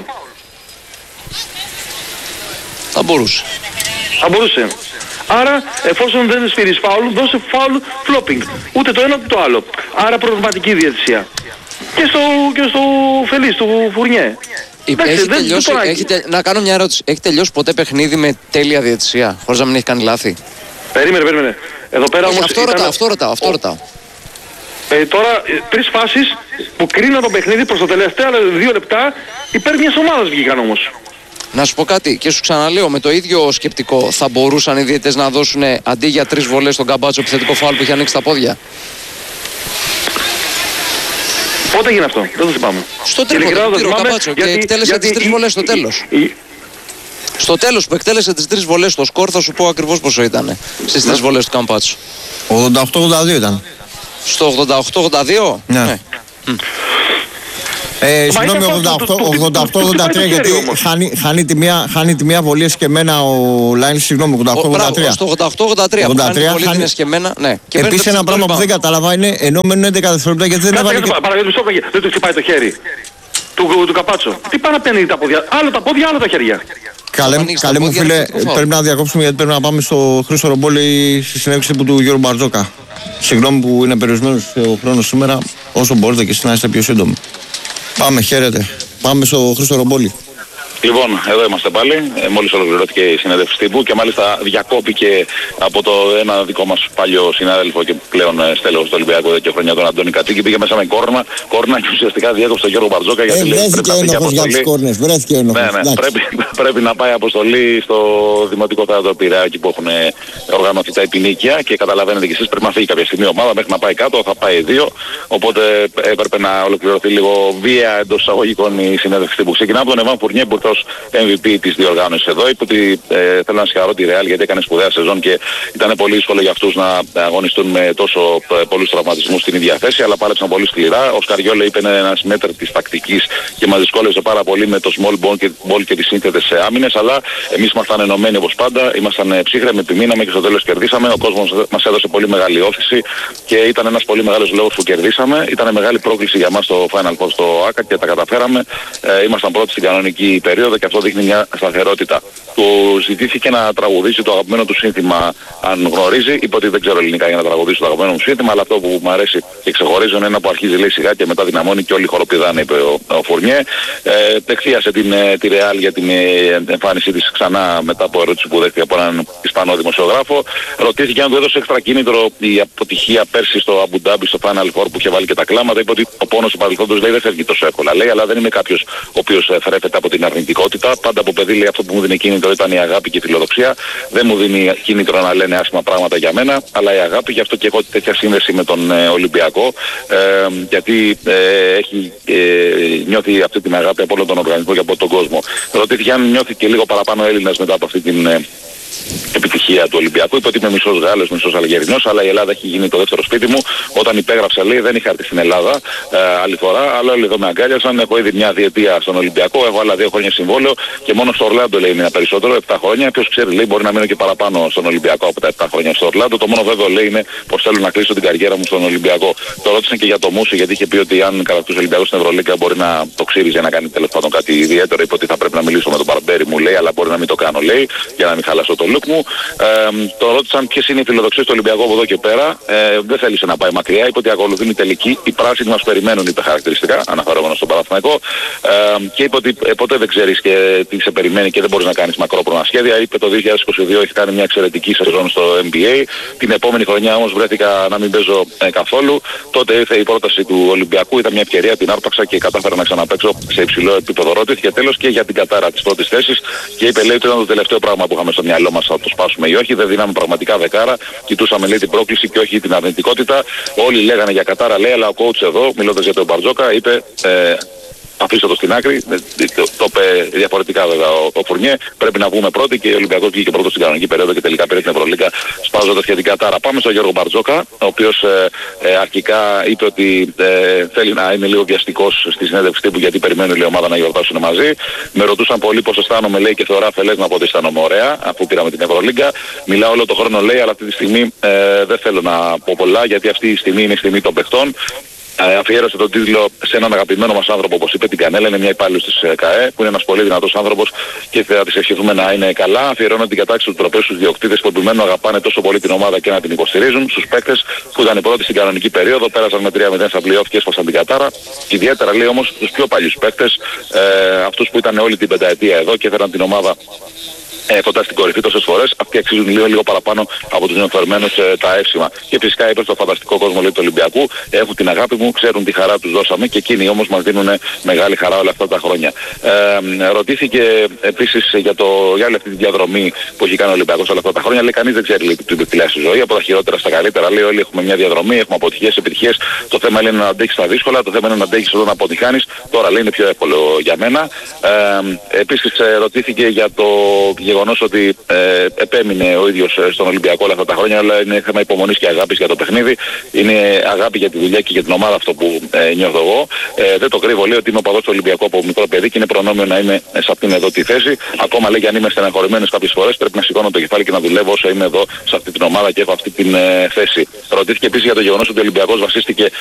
Θα μπορούσε. Θα μπορούσε. Άρα, εφόσον δεν σφυρίσει φάουλ, δώσε φάουλ φλόπινγκ. Ούτε το ένα ούτε το άλλο. Άρα προβληματική διαιτησία. Και στο, και στο Φελής, του Φουρνιέ. Εντάξει, έχει τελειώσει, έχει τε, να κάνω μια ερώτηση. Έχει τελειώσει ποτέ παιχνίδι με τέλεια διαιτησία, χωρίς να μην έχει κάνει λάθη? Περίμενε, περίμενε. Εδώ πέρα όχι, όμως αυτό ήταν... ρωτάω, αυτό ρωτάω, αυτό ρωτάω. Ε, τώρα, ε, τρεις φάσεις που κρίναν το παιχνίδι προς τα τελευταία δύο λεπτά υπέρ μιας ομάδας βγήκαν όμως. Να σου πω κάτι και σου ξαναλέω, με το ίδιο σκεπτικό θα μπορούσαν οι διαιτητές να δώσουν αντί για τρεις βολές στον Καμπάτσο επιθετικό φάουλ που είχε ανοίξει τα πόδια? Πότε έγινε αυτό, δεν το θυμάμαι. Στο τρίποντο, του Καμπάτσο και εκτέλεσε τις τρεις βολές στο τέλος. Η... Στο τέλος που εκτέλεσε τις τρεις βολές στο σκορ θα σου πω ακριβώς πόσο ήταν στις τρεις βολές του Καμπάτσο. ογδόντα οκτώ ογδόντα δύο ήταν. Στο ογδόντα οκτώ ογδόντα δύο? Ναι. ναι. Mm. Ε, συγγνώμη, ογδόντα οκτώ ογδόντα τρία γιατί χάνει, χάνει, τη μία, χάνει τη μία βολή εσκεμμένα ο Λάινς, συγγνώμη, ογδόντα οκτώ ογδόντα τρία. Στο ογδόντα οκτώ ογδόντα τρία που χάνει βολή την εσκεμμένα, ναι. Επίσης ένα πράγμα που δεν κατάλαβα είναι ενώ μένουν έντεκα δευτερόλεπτα γιατί δεν έβαλε και... Δεν του χτυπάει το χέρι του, του Καπάτσο. Τι πάει να παίρνει τα πόδια, άλλο τα πόδια, άλλο τα χέρια. Καλέ, καλέ μου φίλε, πρέπει να διακόψουμε γιατί πρέπει να πάμε στο Χρήστο Ρομπόλη στη συνέντευξη του Γιώργου Μπαρτζόκα. Συγγνώμη που είναι περιορισμένος ο χρόνος σήμερα, όσο μπορείτε και εσείς να είστε πιο σύντομοι. Πάμε, χαίρετε. Πάμε στο Χρήστο Ρομπόλη. Λοιπόν, εδώ είμαστε πάλι. Ε, μόλις ολοκληρώθηκε η συνέντευξη τύπου και μάλιστα διακόπηκε από το ένα δικό μας παλιό συνάδελφο και πλέον ε, στέλεχος του Ολυμπιακού εδώ και χρόνια, τον Αντώνη Κατσίκη. Πήγε μέσα με κόρνα, κόρνα και ουσιαστικά διέκοψε τον Γιώργο Μπαρτζόκα γιατί ε, λέει πρέπει να πήγε αποστολή. Για τις κόρνες, βρέθηκε ένοχος. Ναι, ναι, πρέπει, πρέπει να πάει αποστολή στο Δημοτικό Θέατρο Πειραιά εκεί που έχουν οργανωθεί τα επινίκια και καταλαβαίνετε κι εσείς πρέπει να φύγει κάποια στιγμή η ομάδα μέχρι να πάει κάτω, θα πάει δύο. Οπότε έπρεπε να ολοκληρωθεί λίγο βία εντός εισαγωγικών η συνέντευξη τύπου. Ξεκινάμε από τον Εβάν Φουρνιέ που ως εμ βι πι της διοργάνωσης εδώ. Είπε ότι ε, θέλω να συγχαρώ τη Real γιατί έκανε σπουδαία σεζόν και ήταν πολύ δύσκολο για αυτούς να αγωνιστούν με τόσο ε, πολλούς τραυματισμούς στην ίδια θέση, αλλά πάλεψαν πολύ σκληρά. Ο Σκαριόλα είπε είναι ένας μέτρ της τακτικής και μας δυσκόλεψε πάρα πολύ με το small ball και, ball και τις σύνθετες άμυνες, αλλά εμείς ήμασταν ενωμένοι όπως πάντα, ήμασταν ψύχρεμοι, επιμείναμε και στο τέλος κερδίσαμε. Ο κόσμος μας έδωσε πολύ μεγάλη όθηση και ήταν ένας πολύ μεγάλος λόγος που κερδίσαμε. Ήταν μεγάλη πρόκληση για μας το Final Four στο ΆΚΑ και τα καταφέραμε. Ε, ήμασταν πρώτοι στην κανονική περίοδο. περίοδο και αυτό δείχνει μια σταθερότητα. Του ζητήθηκε να τραγουδήσει το αγαπημένο του σύνθημα, αν γνωρίζει. Είπε ότι δεν ξέρω ελληνικά για να τραγουδήσει το αγαπημένο μου σύνθημα, αλλά αυτό που μου αρέσει και ξεχωρίζω είναι ένα που αρχίζει λέει σιγά και μετά δυναμώνει και όλοι χοροπηδάνε, είπε ο, ο Φουρνιέ. Ε, Εκθίασε την, τη Ρεάλ για την εμφάνισή της ξανά μετά από ερώτηση που δέχτηκε από έναν Ισπανό δημοσιογράφο. Ρωτήθηκε αν του έδωσε έξτρα κίνητρο η αποτυχία πέρσι στο Αμπουντάμπι στο Final Four που είχε βάλει και τα κλάματα. Είπε ότι ο πόνος του παρελθόντος λέει δεν φεύγει τόσο εύκολα. Λέει, αλλά δεν είμαι κάποιος ο οποίος θρέφεται από την αρνητικότητα. Πάντα από παιδί λέει αυτό που μου δίνει κίνητρο ήταν η αγάπη και η φιλοδοξία. Δεν μου δίνει κίνητρο να λένε άσχημα πράγματα για μένα, αλλά η αγάπη. Γι' αυτό και έχω τέτοια σύνδεση με τον ε, Ολυμπιακό. Ε, γιατί ε, έχει, ε, νιώθει αυτή την αγάπη από όλο τον οργανισμό και από τον κόσμο. Ρωτήθηκε αν νιώθει και λίγο παραπάνω Έλληνας μετά από αυτή την ε, επιτυχία του Ολυμπιακού. Είπε ότι είμαι μισός Γάλλος, μισός Αλγερινός, αλλά η Ελλάδα έχει γίνει το δεύτερο σπίτι μου. Όταν υπέγραψα, λέει, δεν είχα έρθει στην Ελλάδα ε, άλλη φορά, αλλά όλοι εδώ με αγκάλιασαν. Έχω ήδη μια διετία στον Ολυμπιακό, έχω άλλα δύο χρόνια συμβόλαιο και μόνο στο Ορλάντο λέει είναι περισσότερο, επτά χρόνια. Ποιος ξέρει, λέει, μπορεί να μείνω και παραπάνω στον Ολυμπιακό από τα επτά χρόνια στο Ορλάντο. Το μόνο βέβαιο λέει είναι πως θέλω να κλείσω την καριέρα μου στον Ολυμπιακό. Το ρώτησαν και για το Μούσι, γιατί είχε πει ότι αν κατακτούσε ο Ολυμπιακός στην Ευρωλίγκα μπορεί να το ξύριζε να κάνει τέλος πάντων κάτι ιδιαίτερο. Είπε ότι θα πρέπει να μιλήσω με τον Μπαρμπέρι, μου λέει, αλλά μπορεί να μην το κάνω, λέει, για να μην χαλάσω το look μου. Ε, το ρώτησαν ποιες είναι οι φιλοδοξίες του Ολυμπιακού από εδώ και πέρα. Ε, δεν θέλησε να πάει μακριά. Είπε ότι ακολουθεί η τελική. Οι πράσινοι μας περιμένουν, είπε χαρακτηριστικά, αναφερόμενο στον Παναθηναϊκό. Ε, και είπε ότι ε, ποτέ δεν ξέρεις και τι σε περιμένει και δεν μπορείς να κάνεις μακρόπνοα σχέδια. Είπε το δύο χιλιάδες είκοσι δύο έχει κάνει μια εξαιρετική σεζόν στο N B A. Την επόμενη χρονιά όμως βρέθηκα να μην παίζω ε, καθόλου. Τότε ήρθε η πρόταση του Ολυμπιακού. Ήταν μια ευκαιρία, την άρπαξα και κατάφερα να ξαναπαίξω σε υψηλό επίπεδο. Ρωτήθηκε τέλος και για την κατάρα της πρώτης θέσης και είπε, λέει, ότι ήταν το τελευταίο πράγμα που είχαμε στο μυαλό μας, θα το σπάσουμε ή όχι. Δεν δίναμε πραγματικά δεκάρα. Κοιτούσαμε, λέει, την πρόκληση και όχι την αρνητικότητα. Όλοι λέγανε για κατάρα, λέει, αλλά ο coach εδώ, μιλώντας για τον Μπαρτζόκα, είπε. Ε, Αφήστε το στην άκρη, το, το είπε διαφορετικά βέβαια ο, ο Φουρνιέ. Πρέπει να βγούμε πρώτοι και ο Ολυμπιακός βγήκε πρώτος στην κανονική περίοδο και τελικά πήρε την Ευρωλίγκα σπάζοντας σχετικά τάρα. Πάμε στον Γιώργο Μπαρτζόκα, ο οποίος ε, ε, αρχικά είπε ότι ε, θέλει να είναι λίγο βιαστικός στη συνέντευξη τύπου γιατί περιμένει η ομάδα να γιορτάσουν μαζί. Με ρωτούσαν πολύ πώς αισθάνομαι, λέει, και θεωρώ αφελές να πω ότι αισθάνομαι ωραία αφού πήραμε την Ευρωλίγκα. Μιλάω όλο το χρόνο, λέει, αλλά αυτή τη στιγμή ε, δεν θέλω να πω πολλά γιατί αυτή η στιγμή είναι η στιγμή των παιχτών. Ε, αφιέρωσε τον τίτλο σε έναν αγαπημένο μας άνθρωπο, όπως είπε, την Κανέλα, είναι μια υπάλληλος της ΚΑΕ, που είναι ένας πολύ δυνατός άνθρωπος και θα της ευχηθούμε να είναι καλά. Αφιερώνω την κατάξυση του τροπέου στους διοκτήτες που επιμένουν αγαπάνε τόσο πολύ την ομάδα και να την υποστηρίζουν, στους παίκτες που ήταν οι πρώτοι στην κανονική περίοδο, πέρασαν με τρία μηδέν στα πλay-off και έσπασαν την κατάρα. Ιδιαίτερα, λέει, όμως τους πιο παλιούς παίκτες, ε, αυτούς που ήταν όλη την πενταετία εδώ και έφεραν την ομάδα Ε, κοντά στην κορυφή τόσες φορές, αυτοί αξίζουν λίγο, λίγο παραπάνω από τους νεοφερμένους ε, τα εύσημα. Και φυσικά είπε στο φανταστικό κόσμο, λέει, του Ολυμπιακού, έχουν την αγάπη μου, ξέρουν τι χαρά τους δώσαμε και εκείνοι όμως μας δίνουν μεγάλη χαρά όλα αυτά τα χρόνια. Ε, ρωτήθηκε επίσης για, το, για όλη αυτή τη διαδρομή που έχει κάνει ο Ολυμπιακός όλα αυτά τα χρόνια. Λέει, κανείς δεν ξέρει, λέει, την επιφυλάσσει ζωή, από τα χειρότερα στα καλύτερα. Λέει, όλοι έχουμε μια διαδρομή, έχουμε αποτυχίες, επιτυχίες. Το θέμα είναι να αντέχεις τα δύσκολα, το θέμα είναι να αντέχεις όταν αποτυχάνεις. Τώρα, λέει, είναι πιο εύκολο για μένα. Ε, επίσης ε, ρωτήθηκε για το γεγονός ότι ε, επέμεινε ο ίδιος στον Ολυμπιακό όλα αυτά τα χρόνια, αλλά είναι θέμα υπομονής και αγάπης για το παιχνίδι. Είναι αγάπη για τη δουλειά και για την ομάδα αυτό που ε, νιώθω εγώ. Ε, δεν το κρύβω, λέει, ότι είμαι οπαδός του Ολυμπιακού από μικρό παιδί και είναι προνόμιο να είμαι σε αυτήν εδώ τη θέση. Ακόμα, λέει, και αν είμαι στεναχωρημένος κάποιες φορές, πρέπει να σηκώνω το κεφάλι και να δουλεύω όσο είμαι εδώ σε αυτή την ομάδα και έχω αυτή την ε, θέση. Ρωτήθηκε επίσης για το γεγονός ότι ο Ολυμπιακός βασίστηκε